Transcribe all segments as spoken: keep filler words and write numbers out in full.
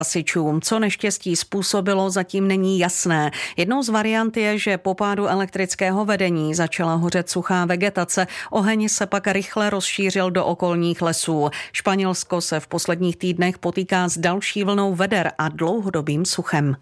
hasičům. Co neštěstí způsobilo, zatím není jasné. Jednou z variant je, že po pádu elektrického vedení začala hořet suchá vegetace, oheň se pak rychle rozšířil do okolních lesů. Španělsko se v posledních týdnech potýká s další vlnou veder a dlouhodobým suchem.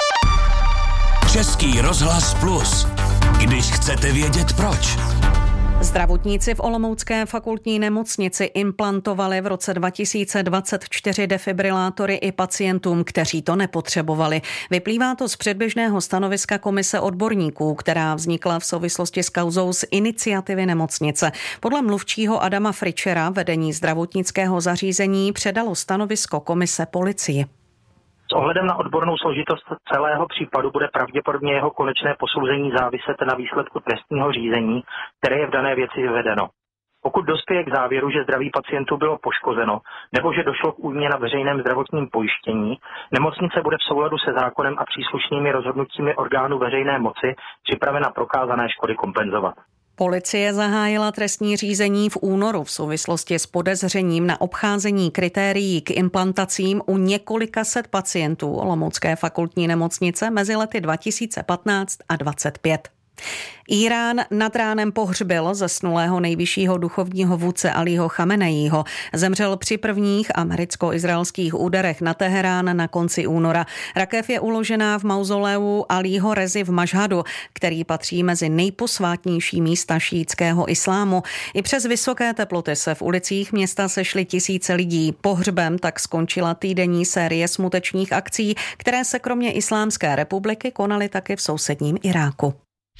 Český rozhlas Plus. Když chcete vědět proč. Zdravotníci v Olomoucké fakultní nemocnici implantovali v roce dva tisíce dvacet čtyři defibrilátory i pacientům, kteří to nepotřebovali. Vyplývá to z předběžného stanoviska komise odborníků, která vznikla v souvislosti s kauzou z iniciativy nemocnice. Podle mluvčího Adama Fričera vedení zdravotnického zařízení předalo stanovisko komise policii. S ohledem na odbornou složitost celého případu bude pravděpodobně jeho konečné posouzení záviset na výsledku trestního řízení, které je v dané věci vyvedeno. Pokud dospěje k závěru, že zdraví pacientů bylo poškozeno nebo že došlo k újmě na veřejném zdravotním pojištění, nemocnice bude v souladu se zákonem a příslušnými rozhodnutími orgánů veřejné moci připravena prokázané škody kompenzovat. Policie zahájila trestní řízení v únoru v souvislosti s podezřením na obcházení kritérií k implantacím u několika set pacientů Olomoucké fakultní nemocnice mezi lety dva tisíce patnáct a dvacet pět. Írán nad ránem pohřbil zesnulého nejvyššího duchovního vůdce Alího Chameneího. Zemřel při prvních americko-izraelských úderech na Teherán na konci února. Rakev je uložená v mauzoleu Alího Rezy v Mašhadu, který patří mezi nejposvátnější místa šíitského islámu. I přes vysoké teploty se v ulicích města sešly tisíce lidí. Pohřbem tak skončila týdenní série smutečních akcí, které se kromě Islámské republiky konaly taky v sousedním Iráku.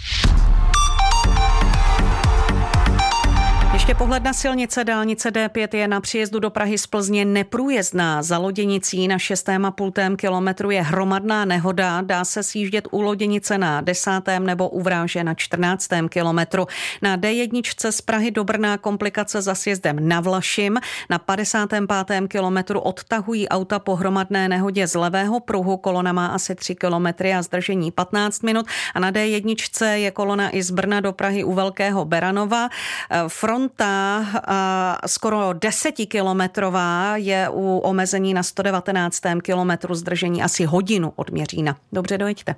Ještě pohled na silnice. Dálnice D pět je na příjezdu do Prahy z Plzně neprůjezdná. Za Loděnicí na šestém a půltém kilometru je hromadná nehoda. Dá se sjíždět u Loděnice na desátém nebo u Vráže na čtrnáctém kilometru. Na D jedna z Prahy do Brna komplikace za sjezdem na Vlašim. Na padesátém pátém kilometru odtahují auta po hromadné nehodě z levého pruhu. Kolona má asi tři kilometry a zdržení patnáct minut. A na D jedna je kolona i z Brna do Prahy u Velkého Beranova. Front Ta skoro desetikilometrová je u omezení na sto devatenáctém kilometru, zdržení asi hodinu od Měřína. Dobře, dojeďte.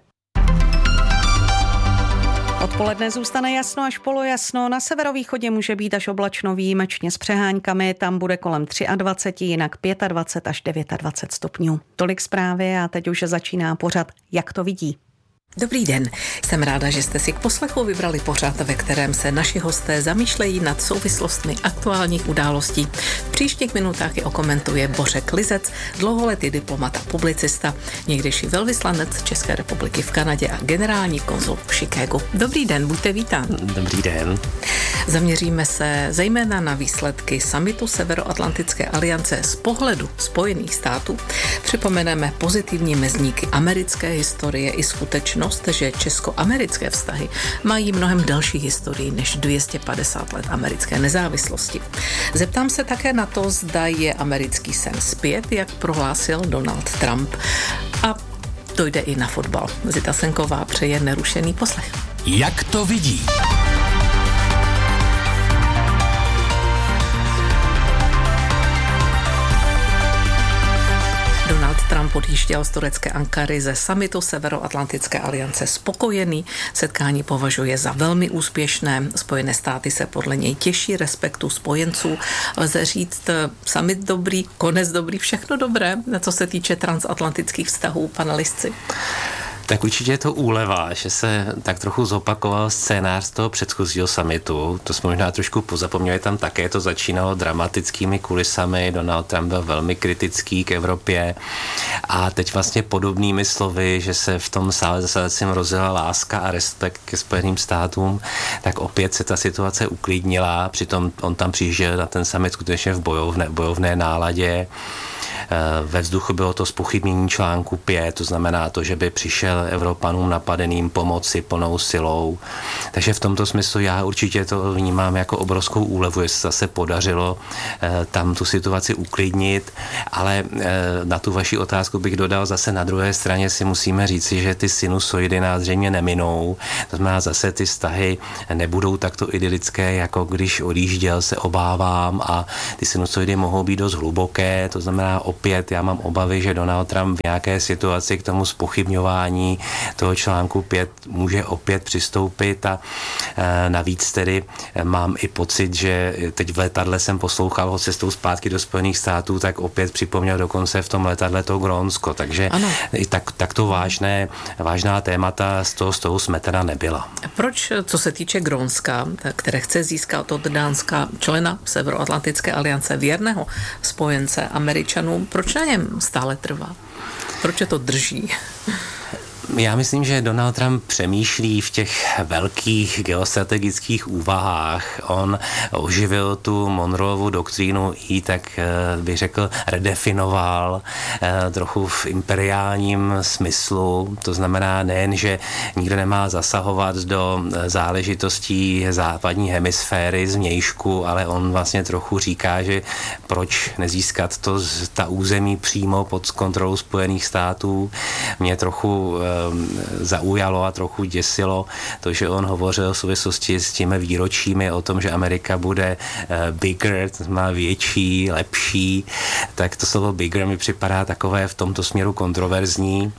Odpoledne zůstane jasno až polojasno, na severovýchodě může být až oblačno výjimečně s přehánkami, tam bude kolem dvacet tři, jinak dvacet pět až dvacet devět stupňů. Tolik zprávy a teď už začíná pořad Jak to vidí. Dobrý den, jsem ráda, že jste si k poslechu vybrali pořad, ve kterém se naši hosté zamýšlejí nad souvislostmi aktuálních událostí. V příštích minutách je okomentuje Bořek Lizec, dlouholetý diplomat a publicista, někdejší velvyslanec České republiky v Kanadě a generální konzul v Chicagu. Dobrý den, buďte vítán. Dobrý den. Zaměříme se zejména na výsledky summitu Severoatlantické aliance z pohledu Spojených států. Připomeneme pozitivní mezníky americké historie i skutečnost, že česko-americké vztahy mají mnohem delší historii než dvě stě padesát let americké nezávislosti. Zeptám se také na to, zda je americký sen zpět, jak prohlásil Donald Trump. A dojde i na fotbal. Zita Senková přeje nerušený poslech. Jak to vidí? Donald Trump odjížděl z turecké Ankary ze summitu Severoatlantické aliance spokojený. Setkání považuje za velmi úspěšné. Spojené státy se podle něj těší respektu spojenců. Lze říct summit dobrý, konec dobrý, všechno dobré, co se týče transatlantických vztahů, panelistci. Tak určitě je to úleva, že se tak trochu zopakoval scénář z toho předchozího summitu. To jsme možná trošku pozapomněli, tam také to začínalo dramatickými kulisami. Donald Trump byl velmi kritický k Evropě a teď vlastně podobnými slovy, že se v tom sále zasadacím rozjela láska a respekt ke Spojeným státům, tak opět se ta situace uklidnila. Přitom on tam přijížděl na ten summit skutečně v bojovné, bojovné náladě. Ve vzduchu bylo to zpochybnění článku pět, to znamená to, že by přišel Evropanům napadeným pomoci plnou silou. Takže v tomto smyslu já určitě to vnímám jako obrovskou úlevu, že se zase podařilo tam tu situaci uklidnit, ale na tu vaši otázku bych dodal zase na druhé straně si musíme říci, že ty sinusoidy nás zřejmě neminou. To znamená zase ty vztahy nebudou takto idylické, jako když odjížděl, se obávám, a ty sinusoidy mohou být dost hluboké, to znamená opět já mám obavy, že Donald Trump v nějaké situaci k tomu zpochybňování toho článku pět může opět přistoupit a navíc tedy mám i pocit, že teď v letadle jsem poslouchal ho cestou zpátky do Spojených států, tak opět připomněl dokonce v tom letadle to Grónsko, takže i tak, tak to vážné, vážná témata z toho, z toho smetena nebyla. Proč, co se týče Grónska, které chce získat od Dánska člena Severoatlantické aliance věrného spojence Američanům, proč na něm stále trvá? Proč je to drží? Já myslím, že Donald Trump přemýšlí v těch velkých geostrategických úvahách. On oživil tu Monroeovu doktrínu i tak bych řekl redefinoval trochu v imperiálním smyslu. To znamená nejen, že nikdo nemá zasahovat do záležitostí západní hemisféry zvnějšku, ale on vlastně trochu říká, že proč nezískat to, ta území přímo pod kontrolou Spojených států. Mě trochu zaujalo a trochu děsilo to, že on hovořil v souvislosti s těmi výročími o tom, že Amerika bude bigger, to znamená větší, lepší, tak to slovo bigger mi připadá takové v tomto směru kontroverzní.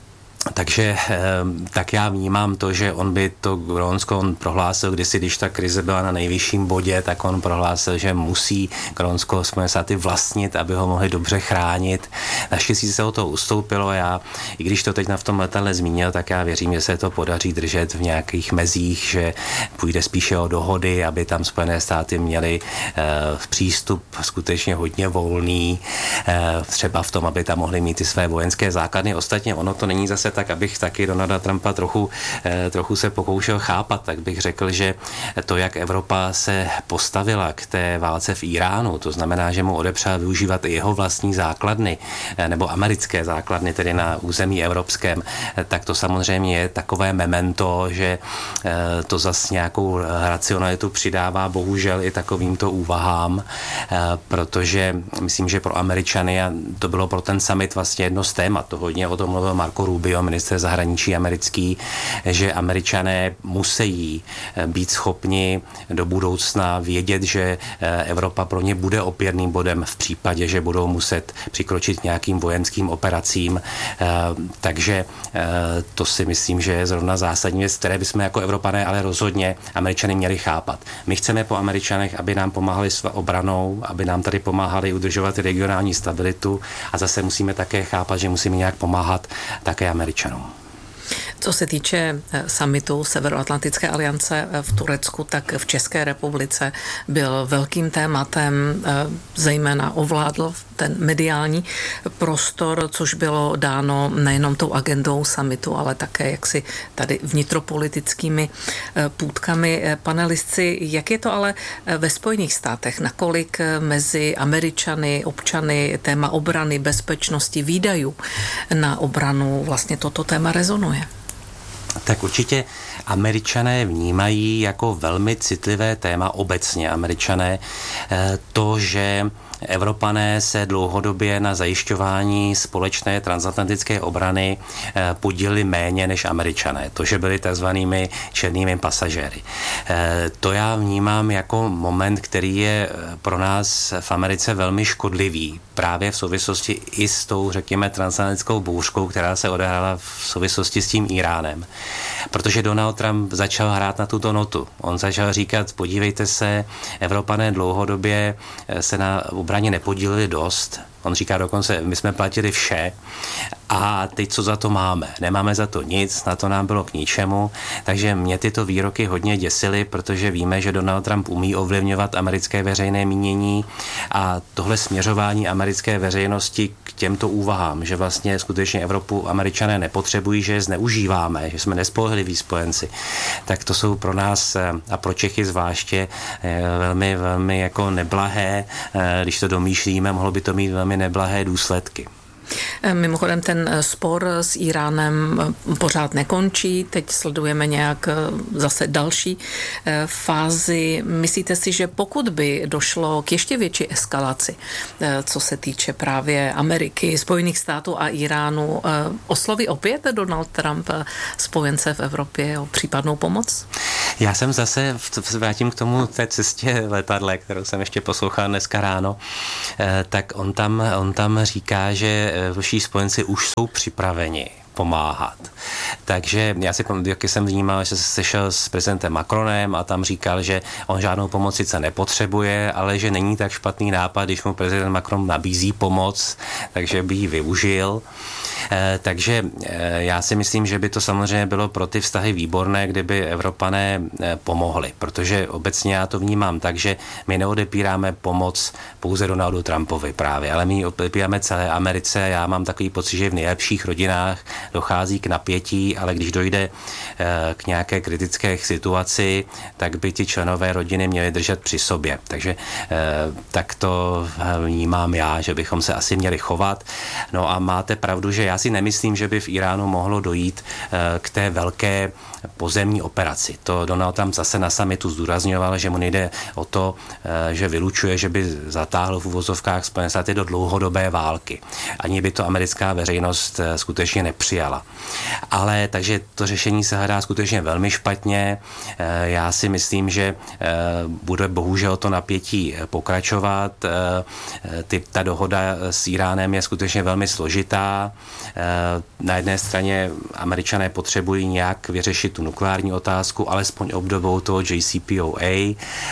Takže tak já vnímám to, že on by to Grónsko, on prohlásil kdysi, když ta krize byla na nejvyšším bodě, tak on prohlásil, že musí Grónsko Spojené státy vlastnit, aby ho mohli dobře chránit. Naštěstí se o to ustoupilo, já, i když to teď na v tom letadle zmínil, tak já věřím, že se to podaří držet v nějakých mezích, že půjde spíše o dohody, aby tam Spojené státy měly uh, přístup skutečně hodně volný, uh, třeba v tom, aby tam mohli mít ty své vojenské základny. Ostatně ono to není zase tak, abych taky Donalda Trumpa trochu, eh, trochu se pokoušel chápat, tak bych řekl, že to, jak Evropa se postavila k té válce v Iránu, to znamená, že mu odepřela využívat i jeho vlastní základny, eh, nebo americké základny, tedy na území evropském, eh, tak to samozřejmě je takové memento, že eh, to zas nějakou racionalitu přidává bohužel i takovýmto úvahám, eh, protože myslím, že pro Američany, a to bylo pro ten summit vlastně jedno z témat, to hodně o tom mluvil Marco Rubio, ministr zahraničí americký, že Američané musí být schopni do budoucna vědět, že Evropa pro ně bude opěrným bodem v případě, že budou muset přikročit nějakým vojenským operacím. Takže to si myslím, že je zrovna zásadní věc, které bychom jako Evropané ale rozhodně Američany měli chápat. My chceme po Američanech, aby nám pomáhali s obranou, aby nám tady pomáhali udržovat regionální stabilitu a zase musíme také chápat, že musíme nějak pomáhat také Američanům. Co se týče summitu Severoatlantické aliance v Turecku, tak v České republice byl velkým tématem, zejména ovládl ten mediální prostor, což bylo dáno nejenom tou agendou summitu, ale také jaksi tady vnitropolitickými půtkami. Panelistci, jak je to ale ve Spojených státech? Nakolik mezi Američany, občany téma obrany, bezpečnosti, výdajů na obranu vlastně toto téma rezonuje? Tak určitě Američané vnímají jako velmi citlivé téma obecně Američané to, že Evropané se dlouhodobě na zajišťování společné transatlantické obrany podíleli méně než Američané. To, že byli takzvanými černými pasažéry. To já vnímám jako moment, který je pro nás v Americe velmi škodlivý. Právě v souvislosti i s tou, řekněme, transatlantickou bouřkou, která se odehrála v souvislosti s tím Iránem. Protože Donald Trump začal hrát na tuto notu. On začal říkat, podívejte se, Evropané dlouhodobě se na obraně nepodíleli dost. On říká dokonce, my jsme platili vše a teď co za to máme? Nemáme za to nic, na to nám bylo k ničemu, takže mě tyto výroky hodně děsily, protože víme, že Donald Trump umí ovlivňovat americké veřejné mínění a tohle směřování americké veřejnosti k těmto úvahám, že vlastně skutečně Evropu Američané nepotřebují, že je zneužíváme, že jsme nespolehliví spojenci, tak to jsou pro nás a pro Čechy zvláště velmi, velmi jako neblahé, když to domýšlíme, mohlo by to mít velmi neblahé důsledky. Mimochodem ten spor s Iránem pořád nekončí, teď sledujeme nějak zase další fázi. Myslíte si, že pokud by došlo k ještě větší eskalaci, co se týče právě Ameriky, Spojených států a Iránu, osloví opět Donald Trump spojence v Evropě o případnou pomoc? Já jsem zase, vrátím k tomu té cestě letadle, kterou jsem ještě poslouchal dneska ráno, tak on tam, on tam říká, že vaši spojenci už jsou připraveni pomáhat. Takže já si, jak jsem vnímal, že se sešel s prezidentem Macronem a tam říkal, že on žádnou pomoc sice nepotřebuje, ale že není tak špatný nápad, když mu prezident Macron nabízí pomoc, takže by ji využil. Eh, takže eh, já si myslím, že by to samozřejmě bylo pro ty vztahy výborné, kdyby Evropané eh, pomohli, protože obecně já to vnímám tak, že my neodepíráme pomoc pouze Donaldu Trumpovi právě, ale my ji odepíráme celé Americe. Já mám takový pocit, že v nejlepších rodinách dochází k napětí, ale když dojde eh, k nějaké kritické situaci, tak by ti členové rodiny měli držet při sobě. Takže eh, tak to vnímám já, že bychom se asi měli chovat. No a máte pravdu, že já si nemyslím, že by v Iránu mohlo dojít k té velké pozemní operaci. To Donald Trump zase na summitu zdůrazňoval, že mu nejde o to, že vylučuje, že by zatáhl v uvozovkách Spojené státy do dlouhodobé války. Ani by to americká veřejnost skutečně nepřijala. Ale takže to řešení se hledá skutečně velmi špatně. Já si myslím, že bude bohužel to napětí pokračovat. Ty, ta dohoda s Iránem je skutečně velmi složitá. Na jedné straně Američané potřebují nějak vyřešit tu nukleární otázku, alespoň obdobou toho J C P O A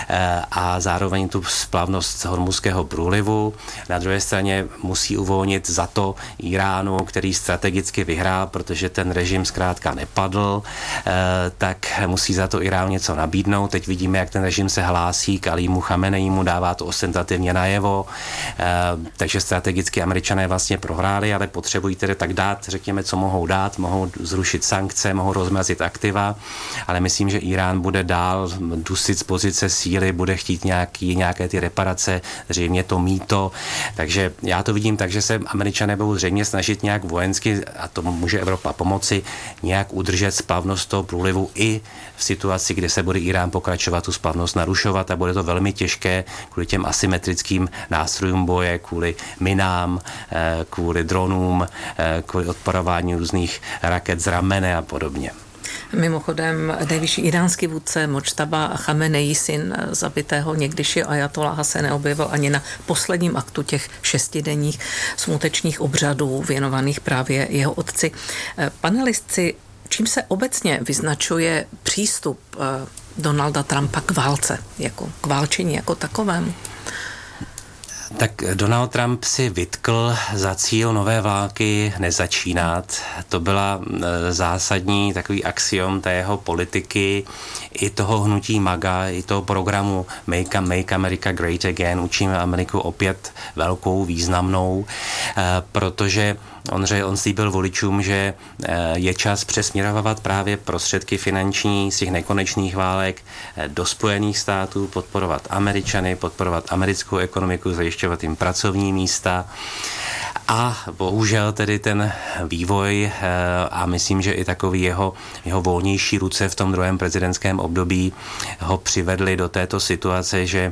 a zároveň tu splavnost hormuzského průlivu. Na druhé straně musí uvolnit za to Iránu, který strategicky vyhrál, protože ten režim zkrátka nepadl, tak musí za to Iránu něco nabídnout. Teď vidíme, jak ten režim se hlásí k Alímu Chameneímu, dává to ostentativně najevo, takže strategicky Američané vlastně prohráli, ale potřebují tedy tak dát, řekněme, co mohou dát, mohou zrušit sankce, mohou rozmrazit aktiva, ale myslím, že Irán bude dál dusit z pozice síly, bude chtít nějaký, nějaké ty reparace, zřejmě to mýto, takže já to vidím tak, že se Američané budou zřejmě snažit nějak vojensky, a to může Evropa pomoci, nějak udržet splavnost toho průlivu i v situaci, kde se bude Irán pokračovat tu splavnost narušovat a bude to velmi těžké kvůli těm asymetrickým nástrojům boje, kvůli minám, kvůli dronům, kvůli odporování různých raket z ramene a podobně. Mimochodem, nejvyšší iránský vůdce Mojtaba Chameneí, syn zabitého někdyšího ajatoláha, se neobjevil ani na posledním aktu těch šestidenních smutečných obřadů věnovaných právě jeho otci. Panelistci, čím se obecně vyznačuje přístup Donalda Trumpa k válce, jako k válčení jako takovému? Tak Donald Trump si vytkl za cíl nové války nezačínat. To byla zásadní takový axiom té jeho politiky i toho hnutí MAGA, i toho programu Make, Make America Great Again. Učíme Ameriku opět velkou, významnou, protože On, on slíbil voličům, že je čas přesměrovat právě prostředky finanční z těch nekonečných válek do Spojených států, podporovat Američany, podporovat americkou ekonomiku, zajišťovat jim pracovní místa. A bohužel tedy ten vývoj a myslím, že i takový jeho, jeho volnější ruce v tom druhém prezidentském období ho přivedli do této situace, že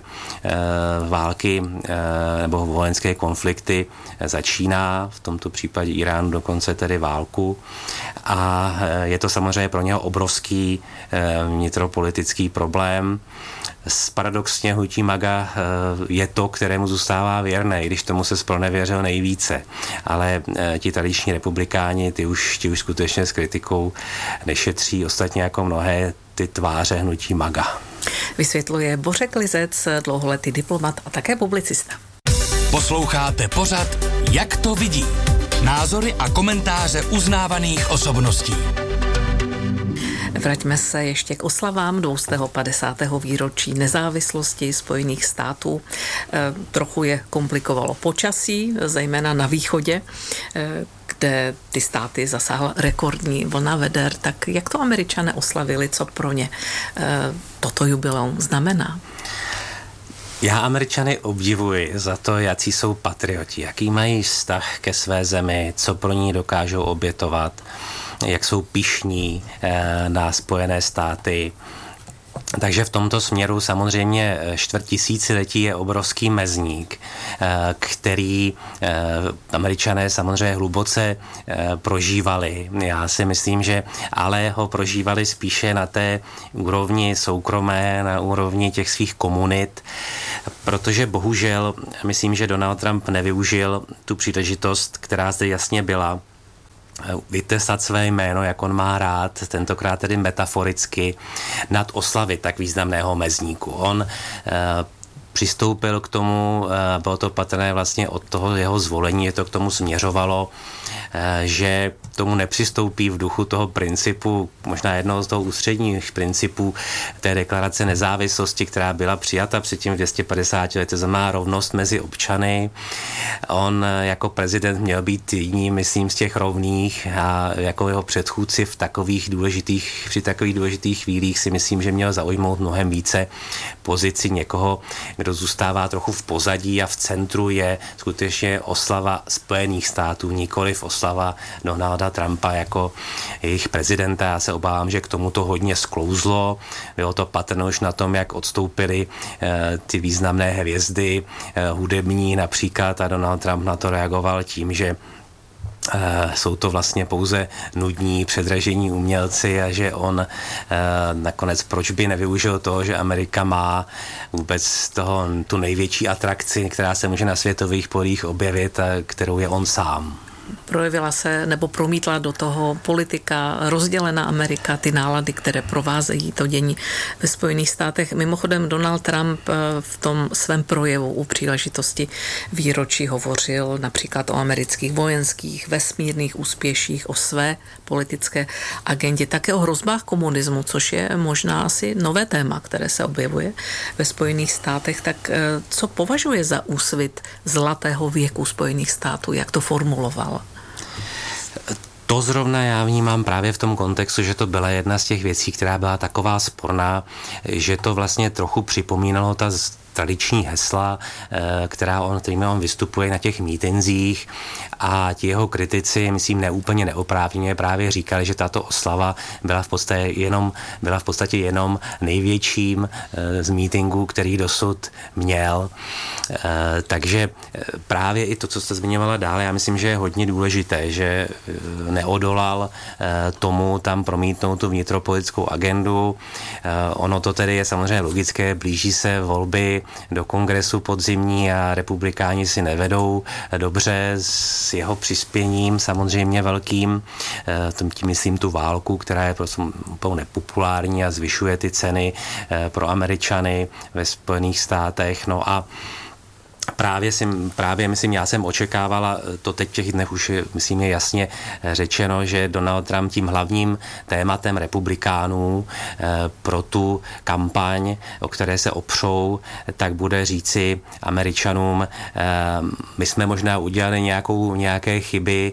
války nebo vojenské konflikty začíná, v tomto případě Iránu dokonce tedy válku, a je to samozřejmě pro něho obrovský vnitropolitický problém. Paradoxně hnutí MAGA je to, kterému zůstává věrné, i když tomu se zpronevěřil nejvíce. Ale ti tradiční republikáni, ty už, ti už skutečně s kritikou nešetří, ostatně jako mnohé ty tváře hnutí MAGA. Vysvětluje Bořek Lizec, dlouholetý diplomat a také publicista. Posloucháte pořad Jak to vidí? Názory a komentáře uznávaných osobností. Vraťme se ještě k oslavám dvěstého padesátého výročí nezávislosti Spojených států. E, trochu je komplikovalo počasí, zejména na východě, e, kde ty státy zasáhla rekordní vlna veder. Tak jak to Američané oslavili, co pro ně e, toto jubileum znamená? Já Američany obdivuji za to, jaký jsou patrioti, jaký mají vztah ke své zemi, co pro ní dokážou obětovat, jak jsou pyšní na Spojené státy. Takže v tomto směru samozřejmě čtvrt tisíciletí je obrovský mezník, který Američané samozřejmě hluboce prožívali. Já si myslím, že ale ho prožívali spíše na té úrovni soukromé, na úrovni těch svých komunit, protože bohužel myslím, že Donald Trump nevyužil tu příležitost, která zde jasně byla, vytesat své jméno, jak on má rád, tentokrát tedy metaforicky, nad oslavy tak významného mezníku. On eh, přistoupil k tomu, eh, bylo to patrné vlastně od toho jeho zvolení, je to k tomu směřovalo, eh, že tomu nepřistoupí v duchu toho principu, možná jednoho z toho ústředních principů té deklarace nezávislosti, která byla přijata před tím dvě stě padesáti lety, znamená rovnost mezi občany. On jako prezident měl být jedním, myslím, z těch rovných a jako jeho předchůdci v takových důležitých, při takových důležitých chvílích si myslím, že měl zaujmout mnohem více pozici někoho, kdo zůstává trochu v pozadí a v centru je skutečně oslava Spojených států, nikoliv oslava Donalda Trumpa jako jejich prezidenta. Já se obávám, že k tomu to hodně sklouzlo. Bylo to patrné už na tom, jak odstoupily eh, ty významné hvězdy eh, hudební například a Donald Trump na to reagoval tím, že Uh, jsou to vlastně pouze nudní předražení umělci a že on uh, nakonec proč by nevyužil toho, že Amerika má vůbec toho, tu největší atrakci, která se může na světových polích objevit a kterou je on sám. Projevila se nebo promítla do toho politika, rozdělená Amerika, ty nálady, které provázejí to dění ve Spojených státech. Mimochodem Donald Trump v tom svém projevu u příležitosti výročí hovořil například o amerických vojenských, vesmírných úspěších, o své politické agendě, také o hrozbách komunismu, což je možná asi nové téma, které se objevuje ve Spojených státech. Tak co považuje za úsvit zlatého věku Spojených států? Jak to formuloval? To zrovna já vnímám právě v tom kontextu, že to byla jedna z těch věcí, která byla taková sporná, že to vlastně trochu připomínalo ta tradiční hesla, která on, kterými on vystupuje na těch mítinzích a ti jeho kritici, myslím, neúplně neoprávněně právě říkali, že tato oslava byla v podstatě jenom, byla v podstatě jenom největším z mítinků, který dosud měl. Takže právě i to, co jste zmiňovala dále, já myslím, že je hodně důležité, že neodolal tomu tam promítnout tu vnitropolitickou agendu. Ono to tedy je samozřejmě logické, blíží se volby do kongresu podzimní a republikáni si nevedou dobře s jeho přispěním samozřejmě velkým, tím myslím tu válku, která je prostě úplně nepopulární a zvyšuje ty ceny pro Američany ve Spojených státech. No a Právě, si, právě myslím, já jsem očekávala, to teď v těch dnech už myslím je jasně řečeno, že Donald Trump tím hlavním tématem republikánů eh, pro tu kampaň, o které se opřou, tak bude říci Američanům, eh, my jsme možná udělali nějakou, nějaké chyby,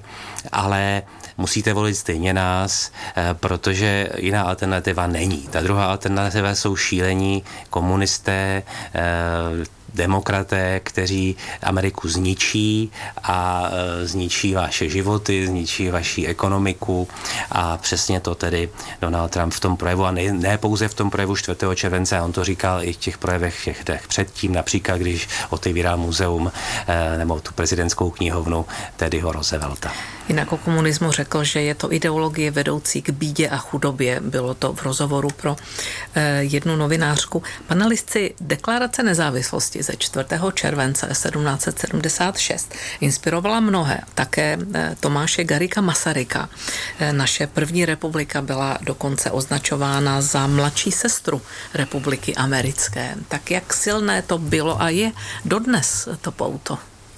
ale musíte volit stejně nás, eh, protože jiná alternativa není. Ta druhá alternativa jsou šílení komunisté, eh, demokraté, kteří Ameriku zničí a e, zničí vaše životy, zničí vaši ekonomiku a přesně to tedy Donald Trump v tom projevu a ne, ne pouze v tom projevu čtvrtého července, on to říkal i v těch projevech těch dnech předtím, například když otevíral muzeum e, nebo tu prezidentskou knihovnu Teddyho Roosevelta. Jinak o komunismu řekl, že je to ideologie vedoucí k bídě a chudobě. Bylo to v rozhovoru pro e, jednu novinářku. Panelistci Deklarace nezávislosti ze čtvrtého července sedmnáct set sedmdesát šest inspirovala mnohé. Také Tomáše Garrigua Masaryka. Naše první republika byla dokonce označována za mladší sestru republiky americké. Tak jak silné to bylo a je dodnes to pouto?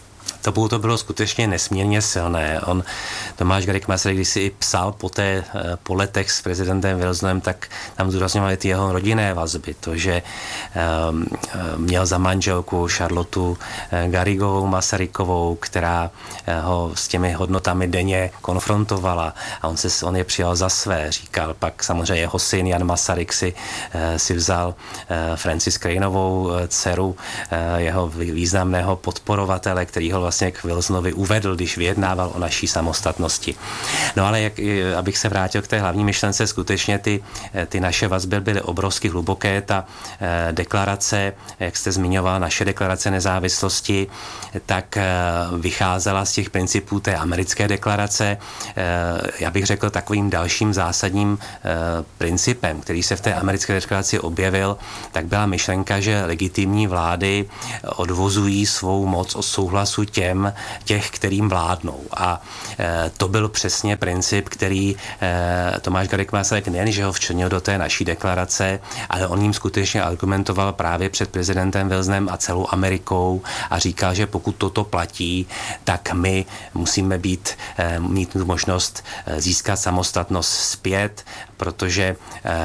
To pouto bylo skutečně nesmírně silné. On, Tomáš Garrigue Masaryk, když si i psal po, té, po letech s prezidentem Wilsonem, tak tam zdůrazňovali ty jeho rodinné vazby. To, že um, měl za manželku Charlotu Garrigovou Masarykovou, která ho s těmi hodnotami denně konfrontovala a on, se, on je přijal za své, říkal. Pak samozřejmě jeho syn Jan Masaryk si, si vzal uh, Francis Craneovou dceru, uh, jeho významného podporovatele, který ho vlastně k Wilsonovi uvedl, když vyjednával o naší samostatnosti. No ale jak, abych se vrátil k té hlavní myšlence, skutečně ty, ty naše vazby byly obrovsky hluboké. Ta deklarace, jak jste zmiňoval, naše deklarace nezávislosti, tak vycházela z těch principů té americké deklarace. Já bych řekl takovým dalším zásadním principem, který se v té americké deklaraci objevil, tak byla myšlenka, že legitimní vlády odvozují svou moc od souhlasu těm, těch, kterým vládnou. A to byl přesně princip, který Tomáš Garrigue Masaryk nejen, že ho včlenil do té naší deklarace, ale on jim skutečně argumentoval právě před prezidentem Wilsonem a celou Amerikou a říkal, že pokud toto platí, tak my musíme být, mít možnost získat samostatnost zpět, protože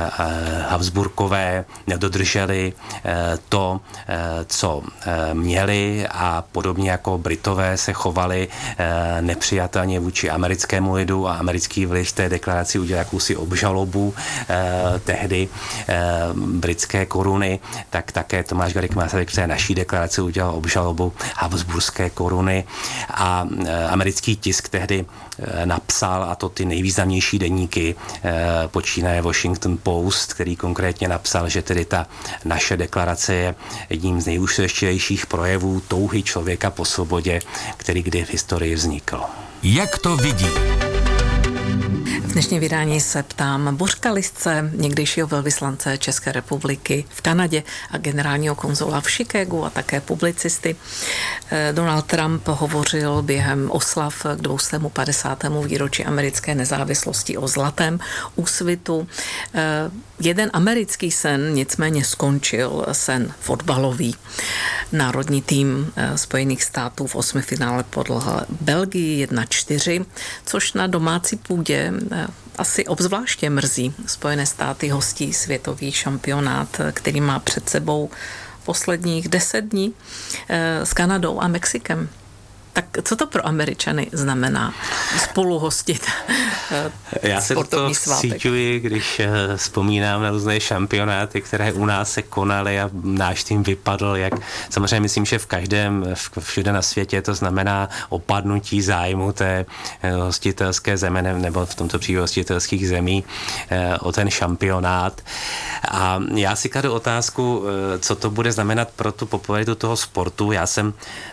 Habsburkové nedodrželi to, co měli a podobně jako Britové se chovali nepřijatelně vůči americkému lidu a americký vliv v té deklaraci udělal jakousi obžalobu tehdy britské koruny, tak také Tomáš Garrigue Masaryk v té naší deklaraci udělal obžalobu habsburské koruny a americký tisk tehdy napsal, a to ty nejvýznamnější deníky, počínaje Washington Post, který konkrétně napsal, že tedy ta naše deklarace je jedním z nejúžasnějších projevů touhy člověka po svobodě, který kdy v historii vznikl. Jak to vidí? V dnešním vydání se ptám Bořka Lisce, někdejšího velvyslance České republiky v Kanadě a generálního konzula v Chicagu a také publicisty. Donald Trump hovořil během oslav k dvěstě padesátému výročí americké nezávislosti o zlatém úsvitu. Jeden americký sen nicméně skončil, sen fotbalový. Národní tým Spojených států v osmifinále podlehl Belgii jedna čtyři, což na domácí půdě asi obzvláště mrzí. Spojené státy hostí světový šampionát, který má před sebou posledních deset dní s Kanadou a Mexikem. Tak co to pro Američany znamená spolu hostit Já se to cítuji, když vzpomínám na různé šampionáty, které u nás se konaly a náš tým vypadl, jak samozřejmě myslím, že v každém, všude na světě to znamená opadnutí zájmu té hostitelské země, nebo v tomto případě hostitelských zemí o ten šampionát. A já si kladu otázku, co to bude znamenat pro tu popularitu toho sportu. Já jsem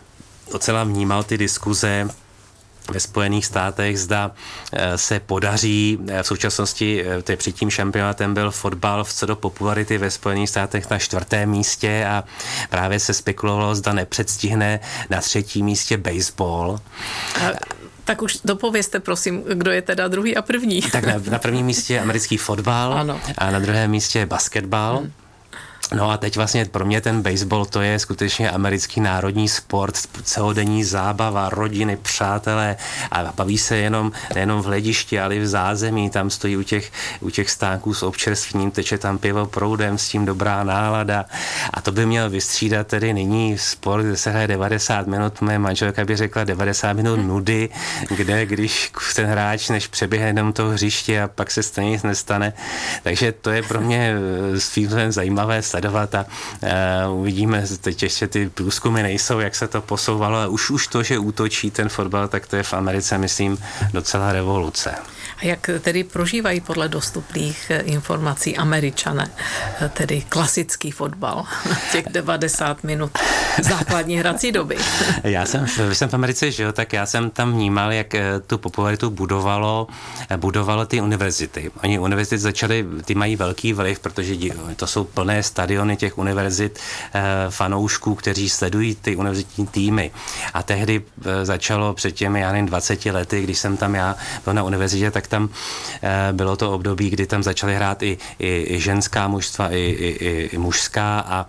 docela vnímal ty diskuze ve Spojených státech, zda se podaří, v současnosti před tím šampionátem byl fotbal v co do popularity ve Spojených státech na čtvrtém místě a právě se spekulovalo, zda nepředstihne na třetím místě baseball. A tak už dopovězte, prosím, kdo je teda druhý a první. Tak na, na prvním místě je americký fotbal ano. A na druhém místě je basketbal. Hmm. No a teď vlastně pro mě ten baseball, to je skutečně americký národní sport, celodenní zábava, rodiny, přátelé a baví se jenom, nejenom v hledišti, ale i v zázemí, tam stojí u těch, u těch stánků s občerstvením, teče tam pivo proudem, s tím dobrá nálada a to by měl vystřídat tedy nyní sport, kde se hraje devadesát minut, moje manželka by řekla devadesát minut nudy, kde když ten hráč než přeběhne jenom toho hřiště a pak se stejně nic nestane, takže to je pro mě svým zajímavé sledovat a uh, uvidíme, teď ještě ty průzkumy nejsou, jak se to posouvalo, ale už, už to, že útočí ten fotbal, tak to je v Americe, myslím, docela revoluce. A jak tedy prožívají podle dostupných informací Američané, tedy klasický fotbal, těch devadesát minut základní hrací doby? Já jsem, když jsem v Americe žil, tak já jsem tam vnímal, jak tu popularitu budovalo, budovalo ty univerzity. Oni univerzity začaly, ty mají velký vliv, protože to jsou plné stadiony těch univerzit fanoušků, kteří sledují ty univerzitní týmy. A tehdy začalo před těmi, já nevím, dvaceti lety, když jsem tam já byl na univerzitě, tak tam bylo to období, kdy tam začaly hrát i, i, i ženská mužstva, i, i, i mužská a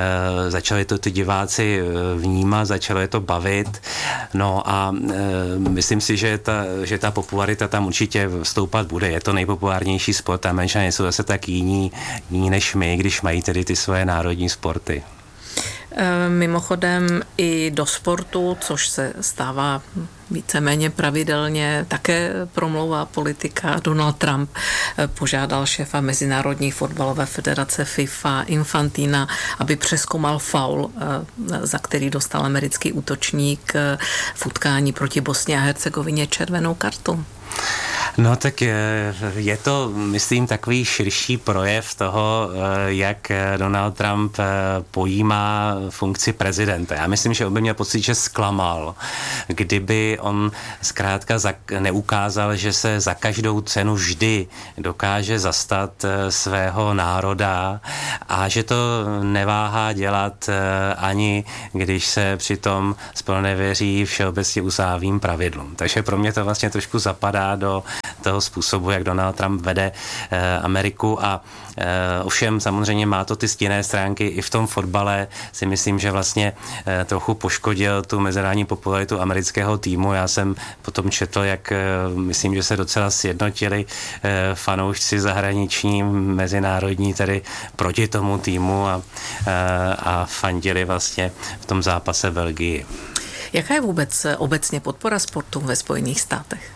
e, začaly to ty diváci vnímat, začalo je to bavit. No a e, myslím si, že ta, že ta popularita tam určitě stoupat bude. Je to nejpopulárnější sport. Američané jsou zase tak jiní, jiní než my, když mají tedy ty svoje národní sporty. Mimochodem i do sportu, což se stává víceméně pravidelně, také promlouvá politika. Donald Trump požádal šéfa Mezinárodní fotbalové federace FIFA Infantina, aby přezkoumal faul, za který dostal americký útočník v utkání proti Bosně a Hercegovině červenou kartu. No tak je to, myslím, takový širší projev toho, jak Donald Trump pojímá funkci prezidenta. Já myslím, že on by měl pocit, že zklamal, kdyby on zkrátka neukázal, že se za každou cenu vždy dokáže zastat svého národa a že to neváhá dělat ani, když se přitom zpronevěří všeobecně usáhlým pravidlům. Takže pro mě to vlastně trošku zapadá do toho způsobu, jak Donald Trump vede eh, Ameriku a eh, ovšem samozřejmě má to ty stinné stránky. I v tom fotbale si myslím, že vlastně eh, trochu poškodil tu mezinárodní popularitu amerického týmu. Já jsem potom četl, jak eh, myslím, že se docela sjednotili eh, fanoušci zahraniční, mezinárodní, tedy proti tomu týmu a, eh, a fandili vlastně v tom zápase Belgii. Jaká je vůbec obecně podpora sportu ve Spojených státech?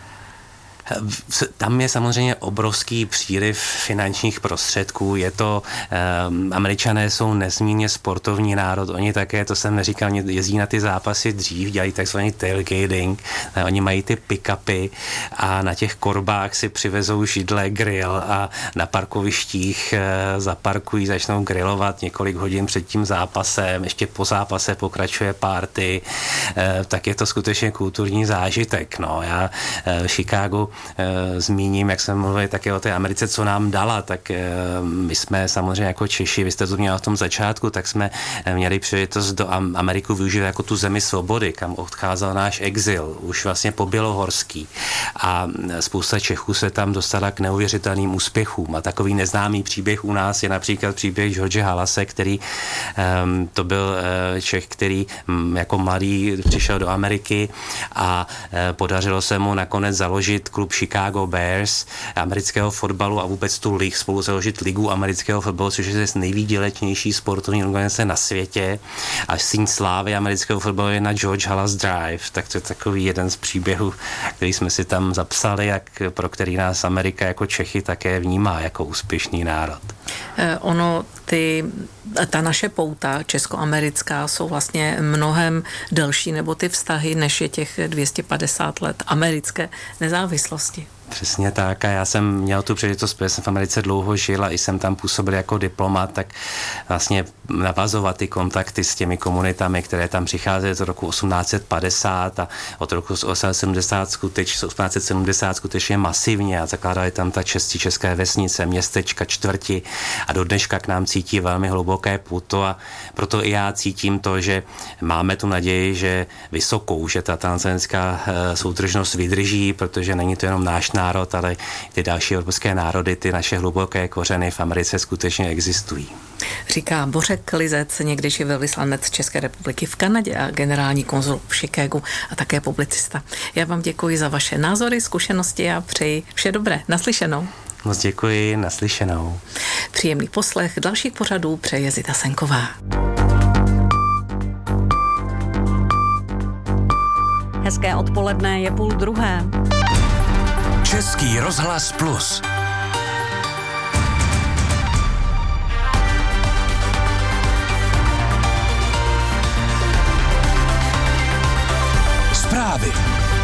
Tam je samozřejmě obrovský příliv finančních prostředků. Je to, um, Američané jsou nesmírně sportovní národ. Oni také, to jsem neříkal, jezdí na ty zápasy dřív, dělají takzvaný tailgating. Oni mají ty pick-upy a na těch korbách si přivezou židle, grill a na parkovištích uh, zaparkují, začnou grillovat několik hodin před tím zápasem. Ještě po zápase pokračuje party. Uh, tak je to skutečně kulturní zážitek. No. Já uh, v Chicagu E, zmíním, jak jsme mluvili také o té Americe, co nám dala, tak e, my jsme samozřejmě jako Češi, vy jste to měla v tom začátku, tak jsme měli příležitost do Ameriku využít jako tu zemi svobody, kam odcházel náš exil, už vlastně po bělohorský. A spousta Čechů se tam dostala k neuvěřitelným úspěchům. A takový neznámý příběh u nás je například příběh George Halase, který e, to byl e, Čech, který m, jako mladý přišel do Ameriky a e, podařilo se mu nakonec založit klub Chicago Bears amerického fotbalu a vůbec tu lig, spolu založit ligu amerického fotbalu, což je nejvýdělečnější sportovní organizace na světě. A síň slávy amerického fotbalu je na George Halas Drive. Tak to je takový jeden z příběhů, který jsme si tam zapsali a pro který nás Amerika jako Čechy také vnímá jako úspěšný národ. Eh, ono, ty, ta naše pouta českoamerická jsou vlastně mnohem delší, nebo ty vztahy, než je těch dvě stě padesát let americké nezávislosti. Přesně tak a já jsem měl tu příležitost, protože jsem v Americe dlouho žil a i jsem tam působil jako diplomat, tak vlastně navazovat ty kontakty s těmi komunitami, které tam přicházely od roku osmnáct set padesát a od roku osmnáct set sedmdesát skutečně, osmnáct set sedmdesát skutečně masivně a zakládali tam ta česti české vesnice, městečka, čtvrti a do dneška k nám cítí velmi hluboké puto a proto i já cítím to, že máme tu naději, že vysokou, že ta transatlantická soudržnost vydrží, protože není to jenom náš národ, ale ty další evropské národy, ty naše hluboké kořeny v Americe skutečně existují. Říká Bořek Lizec, někdejší velvyslanec České republiky v Kanadě a generální konzul v Chicagu a také publicista. Já vám děkuji za vaše názory, zkušenosti a přeji vše dobré. Naslyšenou. Moc děkuji, naslyšenou. Příjemný poslech dalších pořadů přeje Zita Senková. Hezké odpoledne, je půl druhé. Český rozhlas Plus. Zprávy.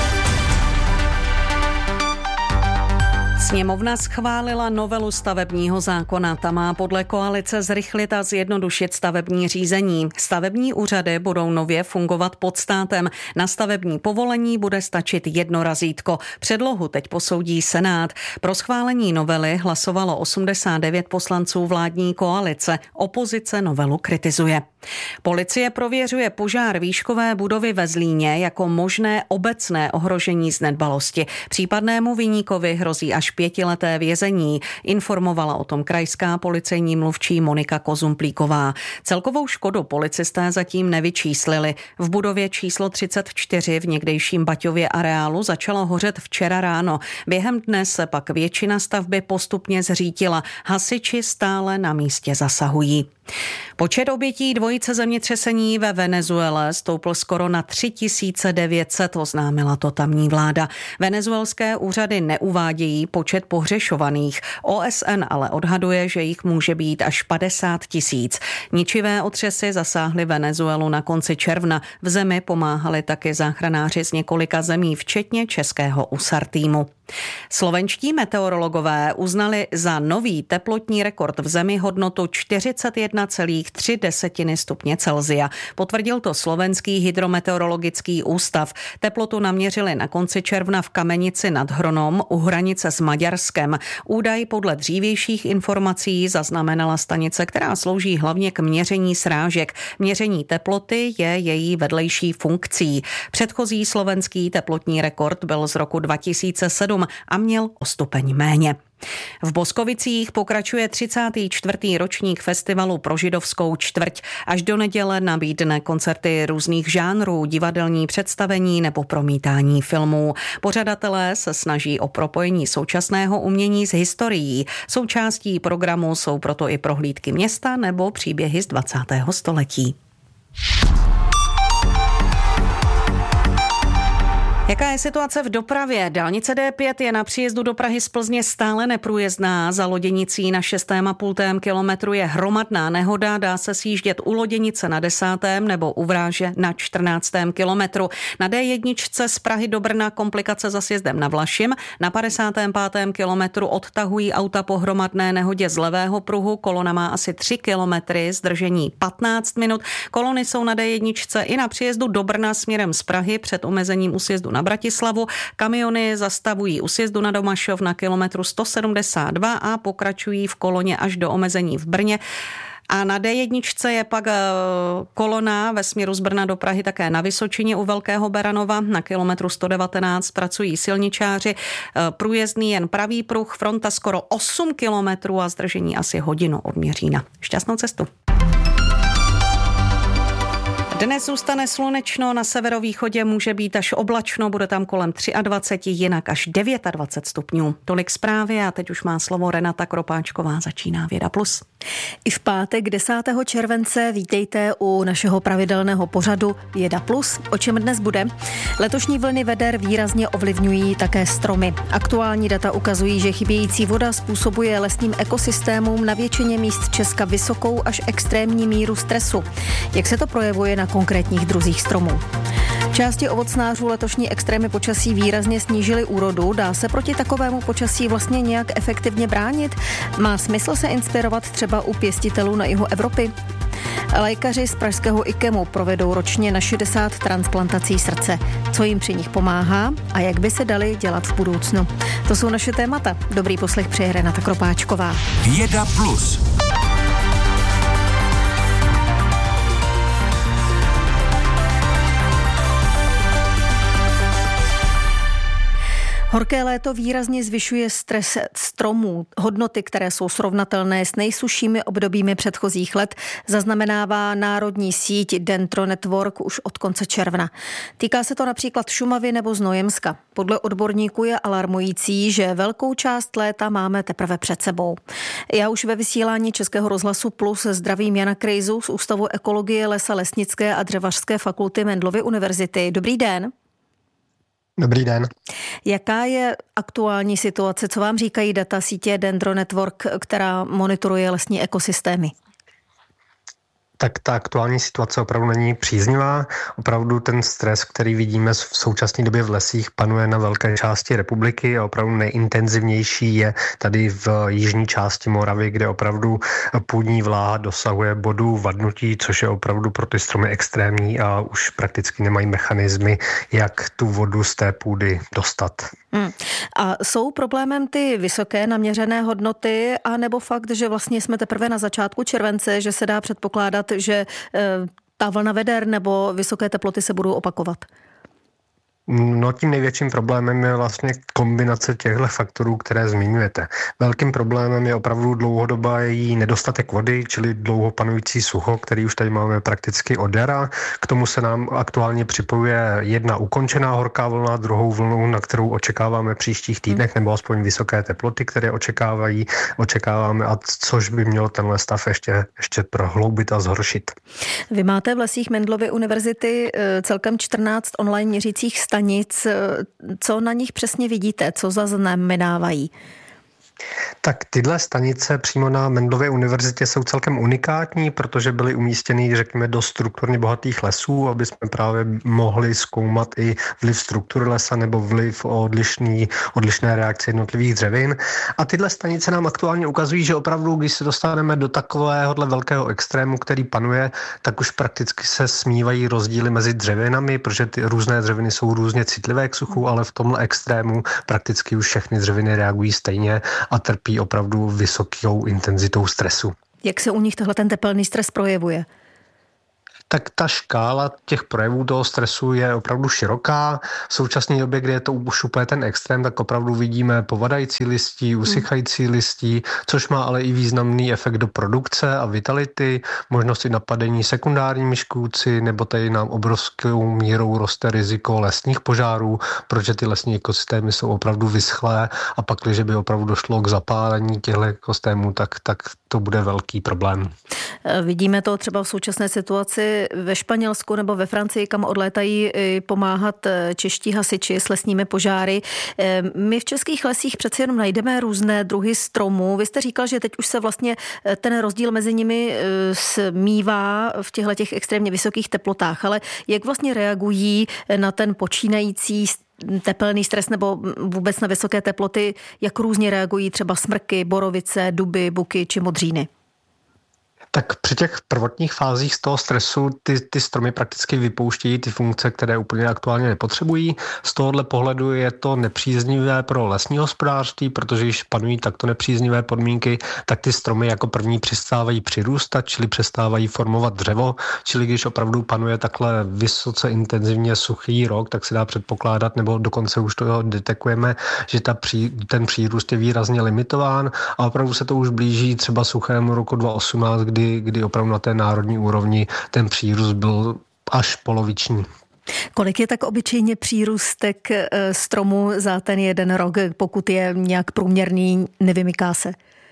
Sněmovna schválila novelu stavebního zákona. Ta má podle koalice zrychlit a zjednodušit stavební řízení. Stavební úřady budou nově fungovat pod státem. Na stavební povolení bude stačit jedno razítko. Předlohu teď posoudí Senát. Pro schválení novely hlasovalo osmdesát devět poslanců vládní koalice. Opozice novelu kritizuje. Policie prověřuje požár výškové budovy ve Zlíně jako možné obecné ohrožení z nedbalosti. Případnému viníkovi hrozí až pětileté vězení. Informovala o tom krajská policejní mluvčí Monika Kozumplíková. Celkovou škodu policisté zatím nevyčíslili. V budově číslo třicet čtyři v někdejším Baťově areálu začalo hořet včera ráno. Během dne se pak většina stavby postupně zřítila. Hasiči stále na místě zasahují. Počet obětí dvojice zemětřesení ve Venezuele stoupl skoro na tři tisíce devět set, oznámila to tamní vláda. Venezuelské úřady neuvádějí počet pohřešovaných. O S N ale odhaduje, že jich může být až padesát tisíc. Ničivé otřesy zasáhly Venezuelu na konci června. V zemi pomáhali taky záchranáři z několika zemí, včetně českého U S A R týmu. Slovenští meteorologové uznali za nový teplotní rekord v zemi hodnotu čtyřicet jedna celá tři stupně Celsia. Potvrdil to slovenský hydrometeorologický ústav. Teplotu naměřili na konci června v Kamenici nad Hronom u hranice s Maďarskem. Údaj podle dřívějších informací zaznamenala stanice, která slouží hlavně k měření srážek. Měření teploty je její vedlejší funkcí. Předchozí slovenský teplotní rekord byl z roku dva tisíce sedm a měl o stupeň méně. V Boskovicích pokračuje třicátý čtvrtý ročník festivalu pro židovskou čtvrť. Až do neděle nabídne koncerty různých žánrů, divadelní představení nebo promítání filmů. Pořadatelé se snaží o propojení současného umění s historií. Součástí programu jsou proto i prohlídky města nebo příběhy z dvacátého století. Jaká je situace v dopravě? Dálnice D pět je na příjezdu do Prahy z Plzně stále neprůjezdná. Za Loděnicí na šestém a půltém kilometru je hromadná nehoda. Dá se sjíždět u Loděnice na desátém nebo u Vráže na čtrnáctém kilometru. Na D jedna z Prahy do Brna komplikace za sjezdem na Vlašim. Na padesátém pátém kilometru odtahují auta po hromadné nehodě z levého pruhu. Kolona má asi tři kilometry, zdržení patnáct minut. Kolony jsou na D jedna i na příjezdu do Brna směrem z Prahy před omezením u sjezdu na Bratislavu. Kamiony zastavují u sjezdu na Domašov na kilometru sto sedmdesát dva a pokračují v koloně až do omezení v Brně. A na D jedna je pak kolona ve směru z Brna do Prahy také na Vysočině u Velkého Beranova. Na kilometru sto devatenáct pracují silničáři. Průjezdný jen pravý pruh, fronta skoro osm kilometrů a zdržení asi hodinu od Měřína. Šťastnou cestu. Dnes zůstane slunečno, na severovýchodě může být až oblačno, bude tam kolem dvacet tři, jinak až dvacet devět stupňů. Tolik zprávy a teď už má slovo Renata Kropáčková, začíná Věda plus. I v pátek desátého července vítejte u našeho pravidelného pořadu Věda plus. O čem dnes bude? Letošní vlny veder výrazně ovlivňují také stromy. Aktuální data ukazují, že chybějící voda způsobuje lesním ekosystémům na většině míst Česka vysokou až extrémní míru stresu. Jak se to projevuje na konkrétních druzích stromů? Části ovocnářů letošní extrémy počasí výrazně snížily úrodu. Dá se proti takovému počasí vlastně nějak efektivně bránit? Má smysl se inspirovat třeba u pěstitelů na jihu Evropy? Lékaři z pražského IKEMu provedou ročně na šedesát transplantací srdce. Co jim při nich pomáhá a jak by se daly dělat v budoucnu? To jsou naše témata. Dobrý poslech přeje Renata Kropáčková. Věda plus. Horké léto výrazně zvyšuje stres stromů. Hodnoty, které jsou srovnatelné s nejsuššími obdobími předchozích let, zaznamenává národní síť Dendro Network už od konce června. Týká se to například Šumavy nebo Znojemska. Podle odborníků je alarmující, že velkou část léta máme teprve před sebou. Já už ve vysílání Českého rozhlasu Plus zdravím Jana Krejzu z Ústavu ekologie Lesa Lesnické a Dřevařské fakulty Mendelovy univerzity. Dobrý den. Dobrý den. Jaká je aktuální situace? Co vám říkají data sítě Dendro Network, která monitoruje lesní ekosystémy? Tak ta aktuální situace opravdu není příznivá. Opravdu ten stres, který vidíme v současné době v lesích, panuje na velké části republiky a opravdu nejintenzivnější je tady v jižní části Moravy, kde opravdu půdní vláha dosahuje bodů vadnutí, což je opravdu pro ty stromy extrémní a už prakticky nemají mechanismy, jak tu vodu z té půdy dostat. Hmm. A jsou problémem ty vysoké naměřené hodnoty, a nebo fakt, že vlastně jsme teprve na začátku července, že se dá předpokládat, že e, ta vlna veder nebo vysoké teploty se budou opakovat? No tím největším problémem je vlastně kombinace těchto faktorů, které zmiňujete. Velkým problémem je opravdu dlouhodobý nedostatek vody, čili dlouho panující sucho, který už tady máme prakticky od jara. K tomu se nám aktuálně připojuje jedna ukončená horká vlna, druhou vlnu, na kterou očekáváme v příštích týdnech, nebo aspoň vysoké teploty, které očekávají, očekáváme, a což by mělo tenhle stav ještě, ještě prohloubit a zhoršit. Vy máte v lesích Mendelovy univerzity celkem čtrnáct online měřících stanic. Co na nich přesně vidíte? Co zaznamenávají? Tak tyhle stanice přímo na Mendelově univerzitě jsou celkem unikátní, protože byly umístěny, řekněme, do strukturně bohatých lesů, aby jsme právě mohli zkoumat i vliv struktury lesa nebo vliv odlišný, odlišné reakce jednotlivých dřevin. A tyhle stanice nám aktuálně ukazují, že opravdu, když se dostaneme do takovéhohle velkého extrému, který panuje, tak už prakticky se smívají rozdíly mezi dřevinami, protože ty různé dřeviny jsou různě citlivé k suchu, ale v tomhle extrému prakticky už všechny dřeviny reagují stejně a trpí opravdu vysokou intenzitou stresu. Jak se u nich tohle ten tepelný stres projevuje? Tak ta škála těch projevů toho stresu je opravdu široká. V současné době, kdy je to už úplně ten extrém, tak opravdu vidíme povadající listí, usychající listí, což má ale i významný efekt do produkce a vitality, možnosti napadení sekundárními škůdci, nebo tady nám obrovskou mírou roste riziko lesních požárů, protože ty lesní ekosystémy jsou opravdu vyschlé a pak, když by opravdu došlo k zapálení těchto ekosystémů, tak, tak to bude velký problém. Vidíme to třeba v současné situaci ve Španělsku nebo ve Francii, kam odlétají pomáhat čeští hasiči s lesními požáry. My v českých lesích přeci jenom najdeme různé druhy stromů. Vy jste říkal, že teď už se vlastně ten rozdíl mezi nimi smívá v těchto těch extrémně vysokých teplotách, ale jak vlastně reagují na ten počínající tepelný stres nebo vůbec na vysoké teploty, jak různě reagují třeba smrky, borovice, duby, buky či modříny? Tak při těch prvotních fázích z toho stresu ty, ty stromy prakticky vypouštějí ty funkce, které úplně aktuálně nepotřebují. Z tohohle pohledu je to nepříznivé pro lesní hospodářství, protože když panují takto nepříznivé podmínky, tak ty stromy jako první přestávají přirůstat, čili přestávají formovat dřevo, čili když opravdu panuje takhle vysoce intenzivně suchý rok, tak se dá předpokládat, nebo dokonce už to detekujeme, že ta pří, ten přírůst je výrazně limitován a opravdu se to už blíží třeba suchému roku dva tisíce osmnáct, kdy kdy opravdu na té národní úrovni ten přírůst byl až poloviční. Kolik je tak obyčejně přírůstek stromu za ten jeden rok, pokud je nějak průměrný, nevymyká se?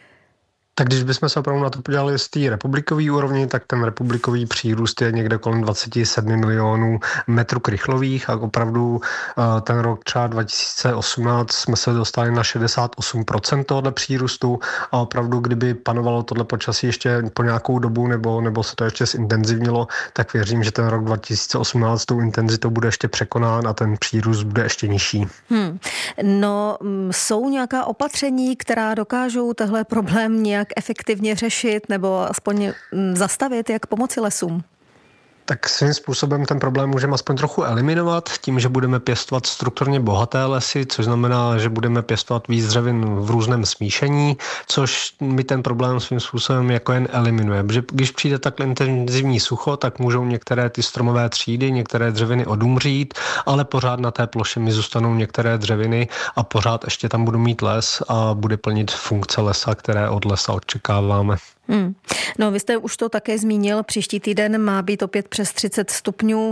Tak když bychom se opravdu na to podívali z té republikové úrovni, tak ten republikový přírůst je někde kolem dvacet sedm milionů metrů krychlových a opravdu ten rok třeba dva tisíce osmnáct jsme se dostali na šedesát osm procent tohoto přírůstu a opravdu, kdyby panovalo tohle počasí ještě po nějakou dobu nebo, nebo se to ještě zintenzivnilo, tak věřím, že ten rok dva tisíce osmnáct tou intenzitou bude ještě překonán a ten přírůst bude ještě nižší. Hmm. No, jsou nějaká opatření, která dokážou tehle problém nějak efektivně řešit nebo aspoň zastavit, jak pomoci lesům? Tak svým způsobem ten problém můžeme aspoň trochu eliminovat tím, že budeme pěstovat strukturně bohaté lesy, což znamená, že budeme pěstovat víc dřevin v různém smíšení, což mi ten problém svým způsobem jako jen eliminuje. Protože když přijde takhle intenzivní sucho, tak můžou některé ty stromové třídy, některé dřeviny odumřít, ale pořád na té ploše mi zůstanou některé dřeviny a pořád ještě tam budu mít les a bude plnit funkce lesa, které od lesa očekáváme. Hmm. No, vy jste už to také zmínil, příští týden má být opět přes třicet stupňů.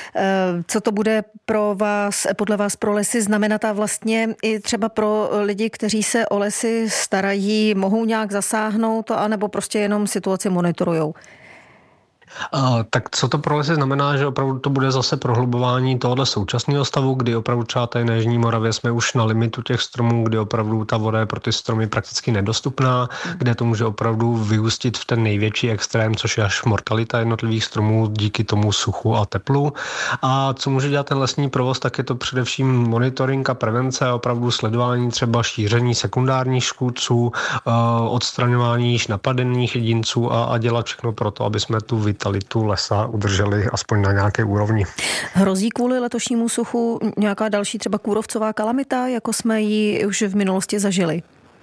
Co to bude pro vás, podle vás pro lesy znamenat a vlastně i třeba pro lidi, kteří se o lesy starají, mohou nějak zasáhnout anebo prostě jenom situaci monitorujou? Uh, tak co to pro lesy znamená, že opravdu to bude zase prohlubování tohohle současného stavu, kdy opravdu třeba tady na Jižní Moravě jsme už na limitu těch stromů, kdy opravdu ta voda je pro ty stromy prakticky nedostupná, kde to může opravdu vyústit v ten největší extrém, což je až mortalita jednotlivých stromů díky tomu suchu a teplu. A co může dělat ten lesní provoz, tak je to především monitoring a prevence, opravdu sledování třeba šíření sekundárních škůdců, uh, odstraňování již napadených jedinců a, a dělat všechno pro to, aby jsme tu vitalitu lesa udrželi aspoň na nějaké úrovni. Hrozí kvůli letošnímu suchu nějaká další třeba kůrovcová kalamita, jako jsme ji už v minulosti zažili?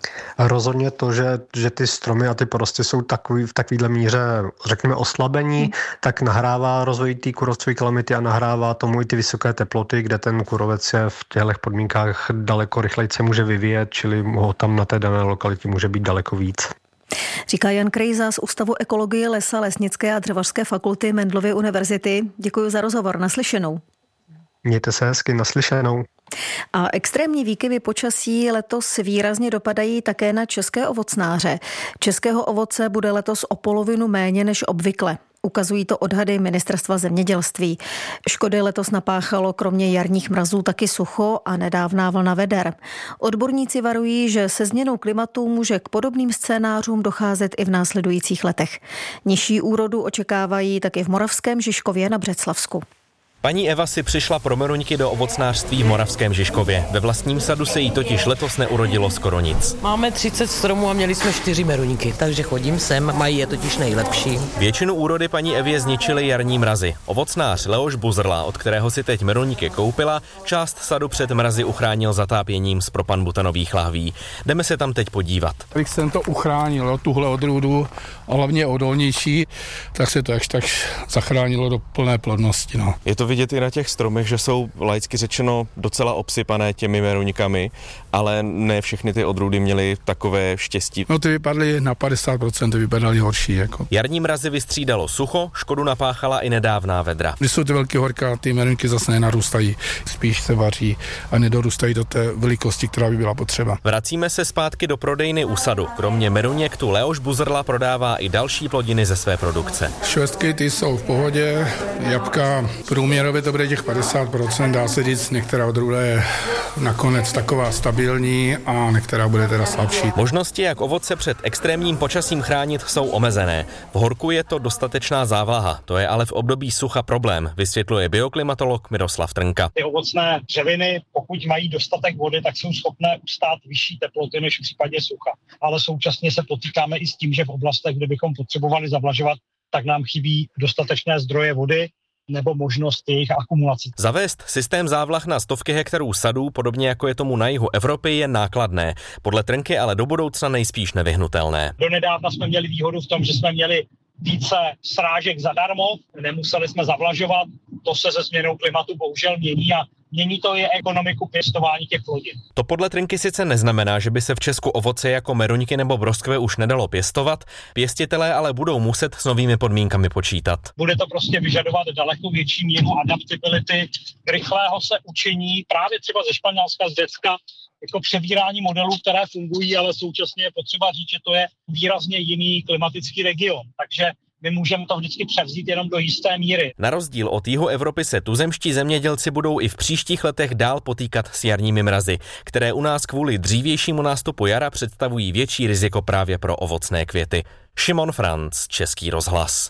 Rozhodně to, že, že ty stromy a ty porosty jsou takový, v takovýhle míře, řekněme, oslabení, hmm. tak nahrává rozvoji té kůrovcové kalamity a nahrává tomu i ty vysoké teploty, kde ten kůrovec je v těchto podmínkách daleko rychleji se může vyvíjet, čili ho tam na té dané lokalitě může být daleko víc. Říká Jan Krejza z Ústavu ekologie lesa, lesnické a dřevařské fakulty Mendelovy univerzity. Děkuji za rozhovor, naslyšenou. Mějte se hezky, naslyšenou. A extrémní výkyvy počasí letos výrazně dopadají také na české ovocnáře. Českého ovoce bude letos o polovinu méně než obvykle. Ukazují to odhady Ministerstva zemědělství. Škody letos napáchalo kromě jarních mrazů taky sucho a nedávná vlna veder. Odborníci varují, že se změnou klimatu může k podobným scénářům docházet i v následujících letech. Nižší úrodu očekávají taky v Moravském Žižkově na Břeclavsku. Paní Eva si přišla pro meruňky do ovocnářství v Moravském Žižkově. Ve vlastním sadu se jí totiž letos neurodilo skoro nic. Máme třicet stromů a měli jsme čtyři meruňky, takže chodím sem, mají je totiž nejlepší. Většinu úrody paní Evě zničily jarní mrazy. Ovocnář Leoš Buzrla, od kterého si teď meruňky koupila, část sadu před mrazy uchránil zatápěním z propanbutanových lahví. Jdeme se tam teď podívat. Abych jsem to uchránil, tuhle odrůdu, a hlavně odolnější, tak se to až tak zachránilo do plné plodnosti. No. Je to vidět i na těch stromech, že jsou laicky řečeno docela obsypané těmi meruňkami, ale ne všechny ty odrůdy měly takové štěstí. No ty vypadly na padesát procent, ty vypadaly horší. Jako. Jarní mrazy vystřídalo sucho, škodu napáchala i nedávná vedra. Když jsou ty velké horka, ty meruňky zase nenarůstají, spíš se vaří a nedorůstají do té velikosti, která by byla potřeba. Vracíme se zpátky do prodejny u sadu. Kromě meruněk tu Leoš Buzrla prodává i další plodiny ze své produkce. Švestky ty jsou v pohodě, jabka průměrově to bude těch padesát procent, dá se říct, některá odrůda je nakonec taková stabilní a některá bude teda slabší. Možnosti, jak ovoce před extrémním počasím chránit, jsou omezené. V horku je to dostatečná závlaha, to je ale v období sucha problém, vysvětluje bioklimatolog Miroslav Trnka. Ty ovocné dřeviny, pokud mají dostatek vody, tak jsou schopné ustát vyšší teploty než v případě sucha. Ale současně se potýkáme i s tím, že v oblastech, kde bychom potřebovali zavlažovat, tak nám chybí dostatečné zdroje vody nebo možnost jejich akumulací. Zavést systém závlah na stovky hektarů sadů, podobně jako je tomu na jihu Evropy, je nákladné. Podle Trnky ale do budoucna nejspíš nevyhnutelné. Donedávna jsme měli výhodu v tom, že jsme měli více srážek zadarmo, nemuseli jsme zavlažovat, to se se změnou klimatu bohužel mění a mění to i ekonomiku pěstování těch plodin. To podle Trnky sice neznamená, že by se v Česku ovoce jako meruňky nebo broskve už nedalo pěstovat, pěstitelé ale budou muset s novými podmínkami počítat. Bude to prostě vyžadovat daleko větší míru adaptability, rychlého se učení, právě třeba ze Španělska, z Řecka, jako přebírání modelů, které fungují, ale současně je potřeba říct, že to je výrazně jiný klimatický region. Takže my můžeme to vždycky převzít jenom do jisté míry. Na rozdíl od jihu Evropy se tuzemští zemědělci budou i v příštích letech dál potýkat s jarními mrazy, které u nás kvůli dřívějšímu nástupu jara představují větší riziko právě pro ovocné květy. Šimon Franc, Český rozhlas.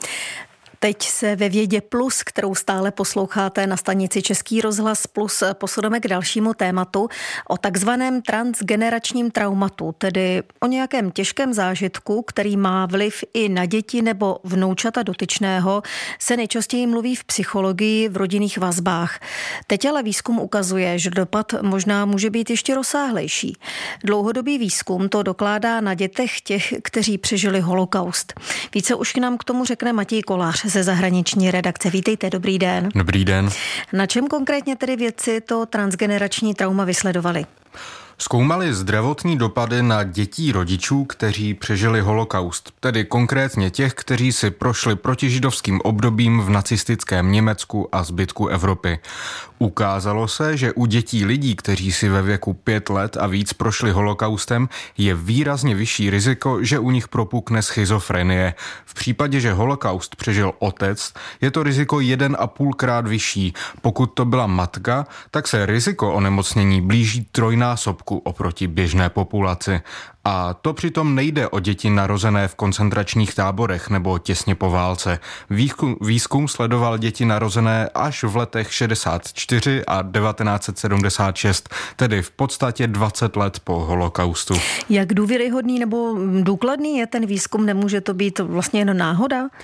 Teď se ve Vědě Plus, kterou stále posloucháte na stanici Český rozhlas Plus, posuneme k dalšímu tématu o takzvaném transgeneračním traumatu, tedy o nějakém těžkém zážitku, který má vliv i na děti nebo vnoučata dotyčného, se nejčastěji mluví v psychologii v rodinných vazbách. Teď ale výzkum ukazuje, že dopad možná může být ještě rozsáhlejší. Dlouhodobý výzkum to dokládá na dětech těch, kteří přežili holokaust. Více už k nám k tomu řekne Matěj Kolář ze zahraniční redakce. Vítejte, dobrý den. Dobrý den. Na čem konkrétně tedy vědci to transgenerační trauma vysledovali? Zkoumali zdravotní dopady na dětí rodičů, kteří přežili holokaust, tedy konkrétně těch, kteří si prošli protižidovským obdobím v nacistickém Německu a zbytku Evropy. Ukázalo se, že u dětí lidí, kteří si ve věku pět let a víc prošli holokaustem, je výrazně vyšší riziko, že u nich propukne schizofrenie. V případě, že holokaust přežil otec, je to riziko jeden a půlkrát vyšší. Pokud to byla matka, tak se riziko onemocnění blíží trojnásobku oproti běžné populaci. A to přitom nejde o děti narozené v koncentračních táborech nebo těsně po válce. Výzkum, výzkum sledoval děti narozené až v letech šedesát čtyři a devatenáct set sedmdesát šest, tedy v podstatě dvacet let po holokaustu. Jak důvěryhodný nebo důkladný je ten výzkum? Nemůže to být vlastně jen náhoda?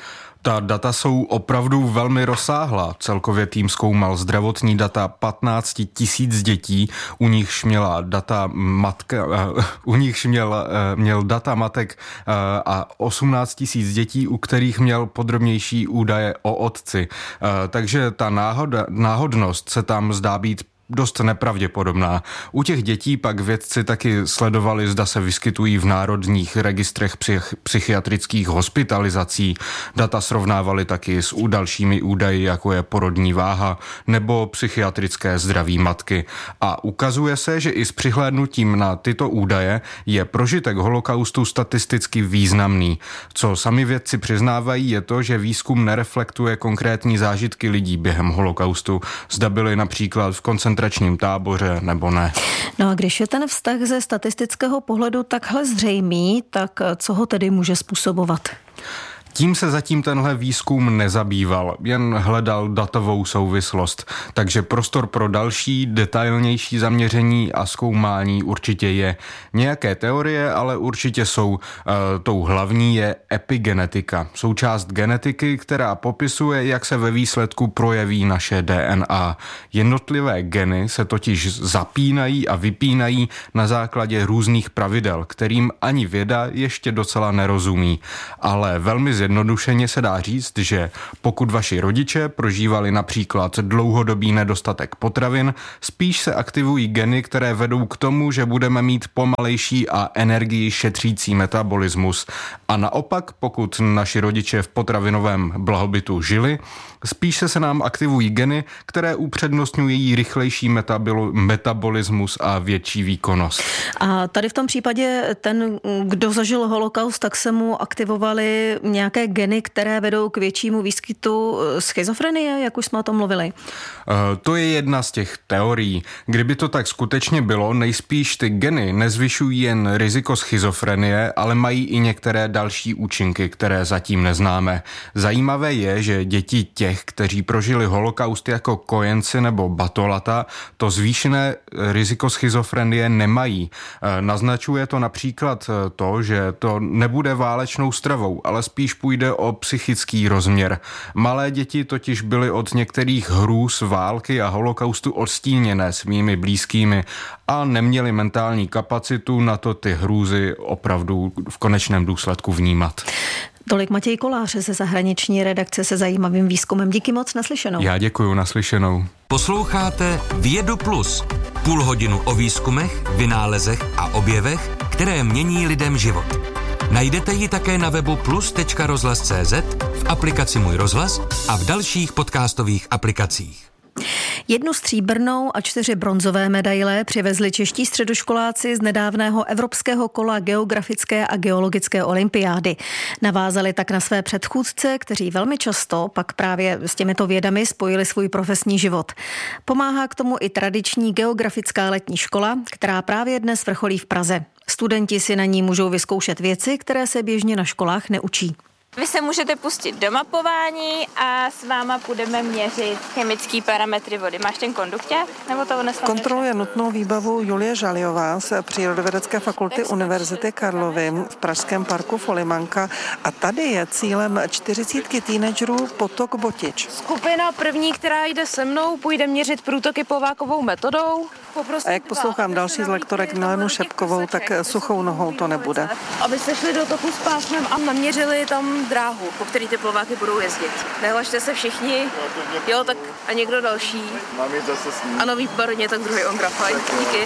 Ta data jsou opravdu velmi rozsáhlá. Celkově tým zkoumal zdravotní data patnáct tisíc dětí, u nichž měla data matka, uh, u nichž měl, uh, měl data matek uh, a osmnáct tisíc dětí, u kterých měl podrobnější údaje o otci. Uh, takže ta náhoda, náhodnost se tam zdá být dost nepravděpodobná. U těch dětí pak vědci taky sledovali, zda se vyskytují v národních registrech psych- psychiatrických hospitalizací. Data srovnávali taky s dalšími údaji, jako je porodní váha nebo psychiatrické zdraví matky. A ukazuje se, že i s přihlédnutím na tyto údaje je prožitek holokaustu statisticky významný. Co sami vědci přiznávají, je to, že výzkum nereflektuje konkrétní zážitky lidí během holokaustu. Zda byli například v koncentračním koncentračním táboře nebo ne. No a když je ten vztah ze statistického pohledu takhle zřejmý, tak co ho tedy může způsobovat? Tím se zatím tenhle výzkum nezabýval, jen hledal datovou souvislost, takže prostor pro další, detailnější zaměření a zkoumání určitě je. Nějaké teorie, ale určitě jsou. E, tou hlavní je epigenetika, součást genetiky, která popisuje, jak se ve výsledku projeví naše D N A. Jednotlivé geny se totiž zapínají a vypínají na základě různých pravidel, kterým ani věda ještě docela nerozumí, ale velmi Jednodušeně se dá říct, že pokud vaši rodiče prožívali například dlouhodobý nedostatek potravin, spíš se aktivují geny, které vedou k tomu, že budeme mít pomalejší a energii šetřící metabolismus. A naopak, pokud naši rodiče v potravinovém blahobytu žili, spíše se nám aktivují geny, které upřednostňují rychlejší metabolo- metabolismus a větší výkonnost. A tady v tom případě ten, kdo zažil holokaust, tak se mu aktivovaly nějaké geny, které vedou k většímu výskytu schizofrenie, jak už jsme o tom mluvili? To je jedna z těch teorií. Kdyby to tak skutečně bylo, nejspíš ty geny nezvyšují jen riziko schizofrenie, ale mají i některé další účinky, které zatím neznáme. Zajímavé je, že děti těch, kteří prožili holokaust jako kojenci nebo batolata, to zvýšené riziko schizofrenie nemají. Naznačuje to například to, že to nebude válečnou stravou, ale spíš půjde o psychický rozměr. Malé děti totiž byly od některých hrůz války a holokaustu odstíněné svými blízkými a neměli mentální kapacitu na to ty hrůzy opravdu v konečném důsledku vnímat. Tolik Matěj Kolář ze zahraniční redakce se zajímavým výzkumem. Díky moc, naslyšenou. Já děkuju, naslyšenou. Posloucháte Vědu Plus. Půl hodinu o výzkumech, vynálezech a objevech, které mění lidem život. Najdete ji také na webu plus tečka rozhlas tečka cé zet, v aplikaci Můj rozhlas a v dalších podcastových aplikacích. Jednu stříbrnou a čtyři bronzové medaile přivezli čeští středoškoláci z nedávného evropského kola geografické a geologické olympiády. Navázali tak na své předchůdce, kteří velmi často pak právě s těmito vědami spojili svůj profesní život. Pomáhá k tomu i tradiční geografická letní škola, která právě dnes vrcholí v Praze. Studenti si na ní můžou vyzkoušet věci, které se běžně na školách neučí. Vy se můžete pustit do mapování a s váma budeme měřit chemické parametry vody. Máš ten kondukťák? Nebo to odnesla? Kontroluje nutnou výbavu Julie Žaliová z Přírodovědecké fakulty Univerzity Karlovy v pražském parku Folimanka. A tady je cílem čtyřicítky teenagerů potok Botič. Skupina první, která jde se mnou, půjde měřit průtoky Povákovou metodou. A jak poslouchám další z lektorek Milenu Šepkovou, tak suchou nohou to nebude. Aby se šli do toku s pásmem a naměřili tam dráhu, po který ty plováky budou jezdit. Nehlašte se všichni. Jo, tak a někdo další. Mám jít zase s ním. Ano, výborně, tak druhý Ondra, fajn, díky.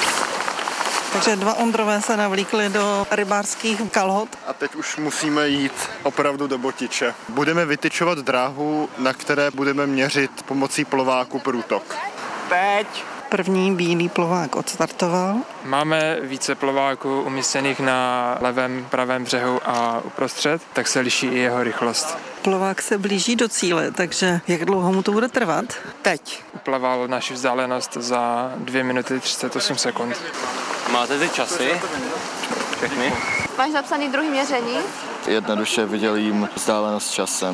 Takže dva Ondrové se navlíkli do rybářských kalhot. A teď už musíme jít opravdu do Botiče. Budeme vytyčovat dráhu, na které budeme měřit pomocí plováku průtok. Teď! První bílý plovák odstartoval. Máme více plováků umístěných na levém, pravém břehu a uprostřed, tak se liší i jeho rychlost. Plovák se blíží do cíle, takže jak dlouho mu to bude trvat? Teď. Uplaval naši vzdálenost za dvě minuty třicet osm sekund. Máte ty časy? Všechny? Máš zapsaný druhý měření? Jednoduše vydělím vzdálenost časem.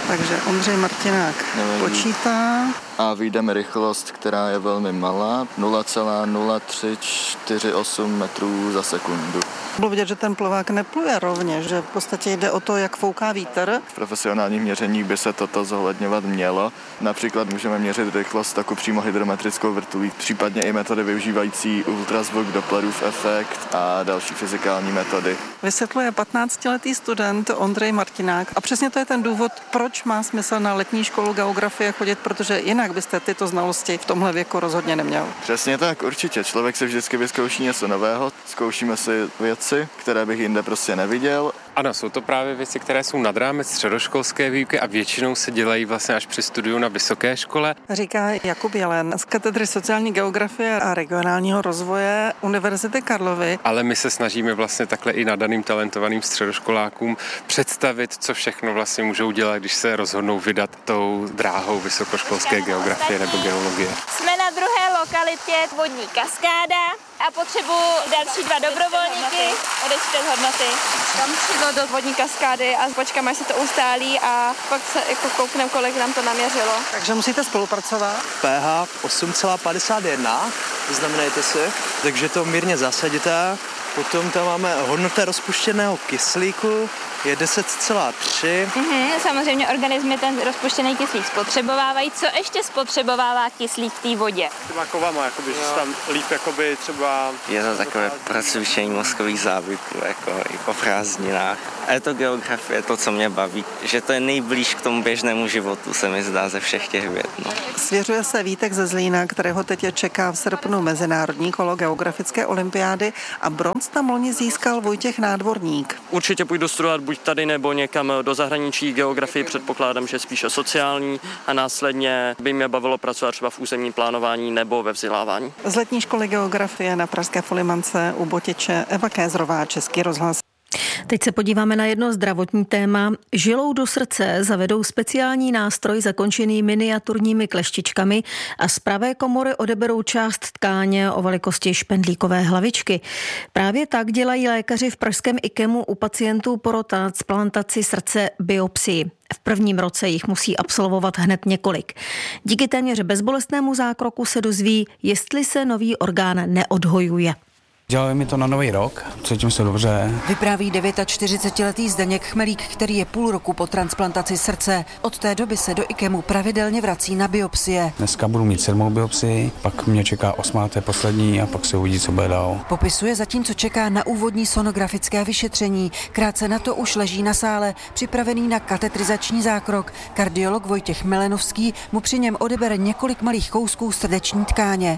Takže Ondřej Martinák počítá. A vyjdeme rychlost, která je velmi malá, nula celá nula tři čtyři osm metrů za sekundu. Bylo vidět, že ten plovák nepluje rovně, že v podstatě jde o to, jak fouká vítr. V profesionálních měřeních by se toto zohledňovat mělo. Například můžeme měřit rychlost taku přímo hydrometrickou vrtulí, případně i metody využívající ultrazvuk, Dopplerův efekt a další fyzikální metody. Vysvětluje patnáctiletý student Ondřej Martinák a přesně to je ten důvod, proč má smysl na letní školu geografie chodit, protože jinak byste tyto znalosti v tomhle věku rozhodně neměl. Přesně tak, určitě. Člověk se vždycky vyzkouší něco nového, zkoušíme si věci, které bych jinde prostě neviděl. Ano, jsou to právě věci, které jsou nad rámec středoškolské výuky a většinou se dělají vlastně až při studiu na vysoké škole. Říká Jakub Jelen z katedry sociální geografie a regionálního rozvoje Univerzity Karlovy. Ale my se snažíme vlastně takhle i nadaným talentovaným středoškolákům představit, co všechno vlastně můžou dělat, když se rozhodnou vydat tou dráhou vysokoškolské geografie nebo geologie. Jsme na druhé lokalitě vodní kaskáda a potřebuji další dva dobrovolníky odečtet hodnoty. Tam přijdu do vodní kaskády a počkáme, až se to ustálí a pak se jako koukneme, kolik nám to naměřilo. Takže musíte spolupracovat. P H osm celá padesát jedna, znamenajte si, takže to mírně zasadíte. Potom tam máme hodnota rozpuštěného kyslíku, je deset celá tři. Mhm, samozřejmě organismy ten rozpuštěný kyslík spotřebovávají. Co ještě spotřebovává kyslík v té vodě? Těma kovama, jakoby, že se tam líp jakoby třeba... Je to takové procvičení mozkových závyků, jako i po prázdninách. A je to geografie, to, co mě baví, že to je nejblíž k tomu běžnému životu, se mi zdá ze všech těch věd. No. Svěřuje se Vítek ze Zlína, kterého teď čeká v srpnu mezinárodní kolo geografické olympiády a bronz tam loni získal Vojtěch Nádvorník. Určitě půjdu studovat buď tady nebo někam do zahraničí. Geografii předpokládám, že spíše sociální a následně by mě bavilo pracovat třeba v územním plánování nebo ve vzdělávání. Z letní školy geografie na pražské Folimance u Botiče Eva Kézrová, Český rozhlas. Teď se podíváme na jedno zdravotní téma. Žilou do srdce zavedou speciální nástroj zakončený miniaturními kleštičkami a z pravé komory odeberou část tkáně o velikosti špendlíkové hlavičky. Právě tak dělají lékaři v pražském IKEMu u pacientů po transplantaci srdce biopsii. V prvním roce jich musí absolvovat hned několik. Díky téměř bezbolestnému zákroku se dozví, jestli se nový orgán neodhojuje. Dělali mi to na nový rok, cítím se dobře. Vypráví čtyřicetidevětiletý Zdeněk Chmelík, který je půl roku po transplantaci srdce. Od té doby se do IKEMu pravidelně vrací na biopsie. Dneska budu mít sedmou biopsii, pak mě čeká osmá, to je poslední a pak se uvidí, co bude dál. Popisuje zatímco čeká na úvodní sonografické vyšetření. Krátce na to už leží na sále, připravený na katetrizační zákrok. Kardiolog Vojtěch Melenovský mu při něm odebere několik malých kousků srdeční tkáně.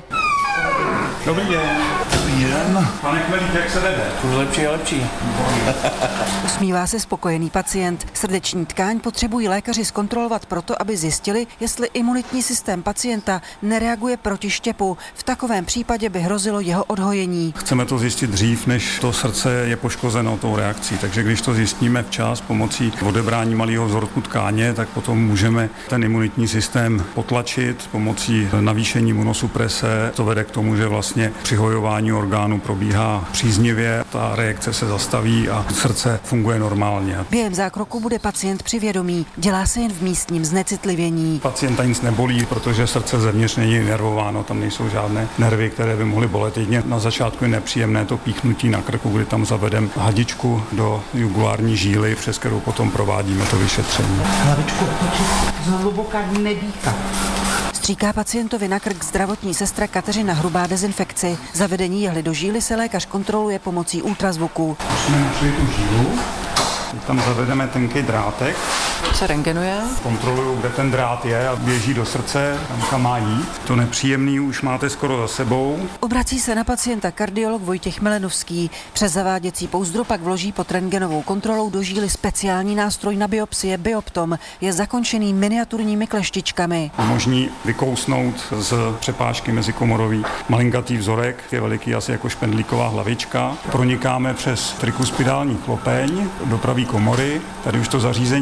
Dobrý den. Dobrý den. Pane Chmelík, jak se vede? Už lepší a lepší. Usmívá se spokojený pacient. Srdeční tkáň potřebují lékaři zkontrolovat proto, aby zjistili, jestli imunitní systém pacienta nereaguje proti štěpu. V takovém případě by hrozilo jeho odhojení. Chceme to zjistit dřív, než to srdce je poškozeno tou reakcí. Takže když to zjistíme včas pomocí odebrání malého vzorku tkáně, tak potom můžeme ten imunitní systém potlačit pomocí navýšení imunosuprese. To vede k tomu, že vlastně přihojování orgánu probíhá příznivě, ta reakce se zastaví a srdce funguje normálně. Během zákroku bude pacient při vědomí, dělá se jen v místním znecitlivění. Pacienta nic nebolí, protože srdce zevnitř není nervováno, tam nejsou žádné nervy, které by mohly bolet. Jedině na začátku je nepříjemné to píchnutí na krku, kdy tam zavedeme hadičku do jugulární žíly, přes kterou potom provádíme to vyšetření. Hlavičku otočit, zhluboka nedýchat. Stříká pacientovi na krk zdravotní sestra Kateřina Hrubá dezinfekci. Zavedení jehly do žíly se lékař kontroluje pomocí ultrazvuku. Už jsme našli tu žílu. Teď tam zavedeme tenký drátek. Se rentgenuje. Kontroluju, kde ten drát je a běží do srdce, tam kam má jít. To nepříjemný už máte skoro za sebou. Obrací se na pacienta kardiolog Vojtěch Melenovský. Přes zaváděcí pouzdro pak vloží pod rentgenovou kontrolou do žíly speciální nástroj na biopsie Bioptom. Je zakončený miniaturními kleštičkami. Umožní vykousnout z přepážky mezikomorový malinkatý vzorek, je veliký asi jako špendlíková hlavička. Pronikáme přes trikuspidální chlopeň do pravé komory. Tady už to zařízení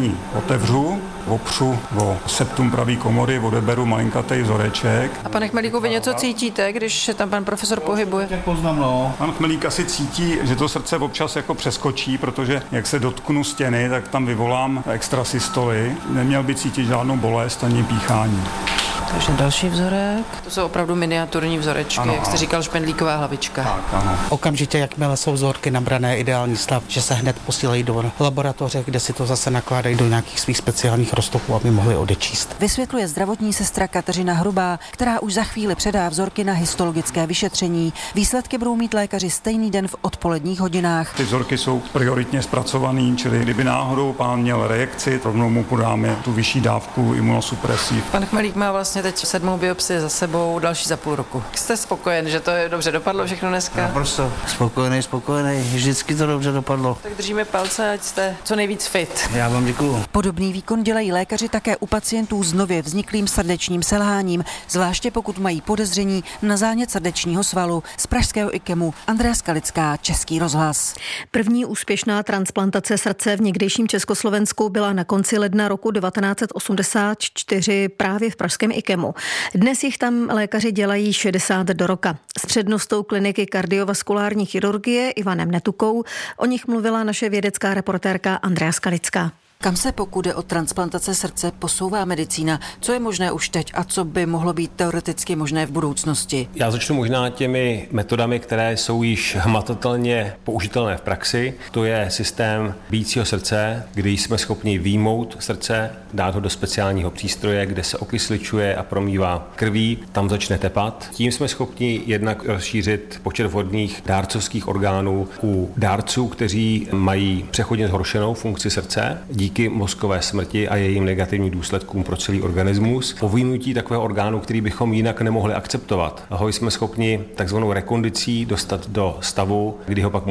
otevřu, opřu o septum pravý komory, odeberu malinkatej vzoreček. A pane Chmelíku, vy něco cítíte, když se tam pan profesor pohybuje? Poznám, no. Pan Chmelík asi cítí, že to srdce občas jako přeskočí, protože jak se dotknu stěny, tak tam vyvolám extrasystoly. Neměl by cítit žádnou bolest ani píchání. Takže další vzorek. To jsou opravdu miniaturní vzorečky, ano, jak jste říkal, špendlíková hlavička. Tak, ano. Okamžitě, jakmile jsou vzorky nabrané, ideální stav, že se hned posílají do laboratoře, kde si to zase nakládají do nějakých svých speciálních roztoků, aby mohli odečíst. Vysvětluje zdravotní sestra Kateřina Hrubá, která už za chvíli předá vzorky na histologické vyšetření. Výsledky budou mít lékaři stejný den v odpoledních hodinách. Ty vzorky jsou prioritně zpracovaný, čili kdyby náhodou pán měl reakci, rovnou mu podáme tu vyšší dávku imunosupresiv. Pan Chmelík má vlastně teď sedmou biopsii za sebou, další za půl roku. Jste spokojen, že to je dobře dopadlo všechno dneska? Naprosto spokojený, spokojený, vždycky to dobře dopadlo. Tak držíme palce, ať jste co nejvíc fit. Já vám děkuju. Podobný výkon dělají lékaři také u pacientů s nově vzniklým srdečním selháním, zvláště pokud mají podezření na zánět srdečního svalu. Z pražského IKEMu Andrea Skalická, Český rozhlas. První úspěšná transplantace srdce v někdejším Československu byla na konci ledna roku devatenáct set osmdesát čtyři právě v pražském IKEMu. Dnes jich tam lékaři dělají šedesát do roka. S přednostou kliniky kardiovaskulární chirurgie Ivanem Netukou o nich mluvila naše vědecká reportérka Andrea Skalická. Kam se, pokud jde o transplantace srdce, posouvá medicína? Co je možné už teď a co by mohlo být teoreticky možné v budoucnosti? Já začnu možná těmi metodami, které jsou již hmatatelně použitelné v praxi. To je systém bijícího srdce, kdy jsme schopni vyjmout srdce, dát ho do speciálního přístroje, kde se okysličuje a promývá krví, tam začne tepat. Tím jsme schopni jednak rozšířit počet vhodných dárcovských orgánů u dárců, kteří mají přechodně zhoršenou funkci srdce díky mozkové smrti a jejím negativním důsledkům pro celý organismus. Po vyjmutí takového orgánu, který bychom jinak nemohli akceptovat, ho jsme schopni takzvanou rekondicí dostat do stavu, kdy ho pak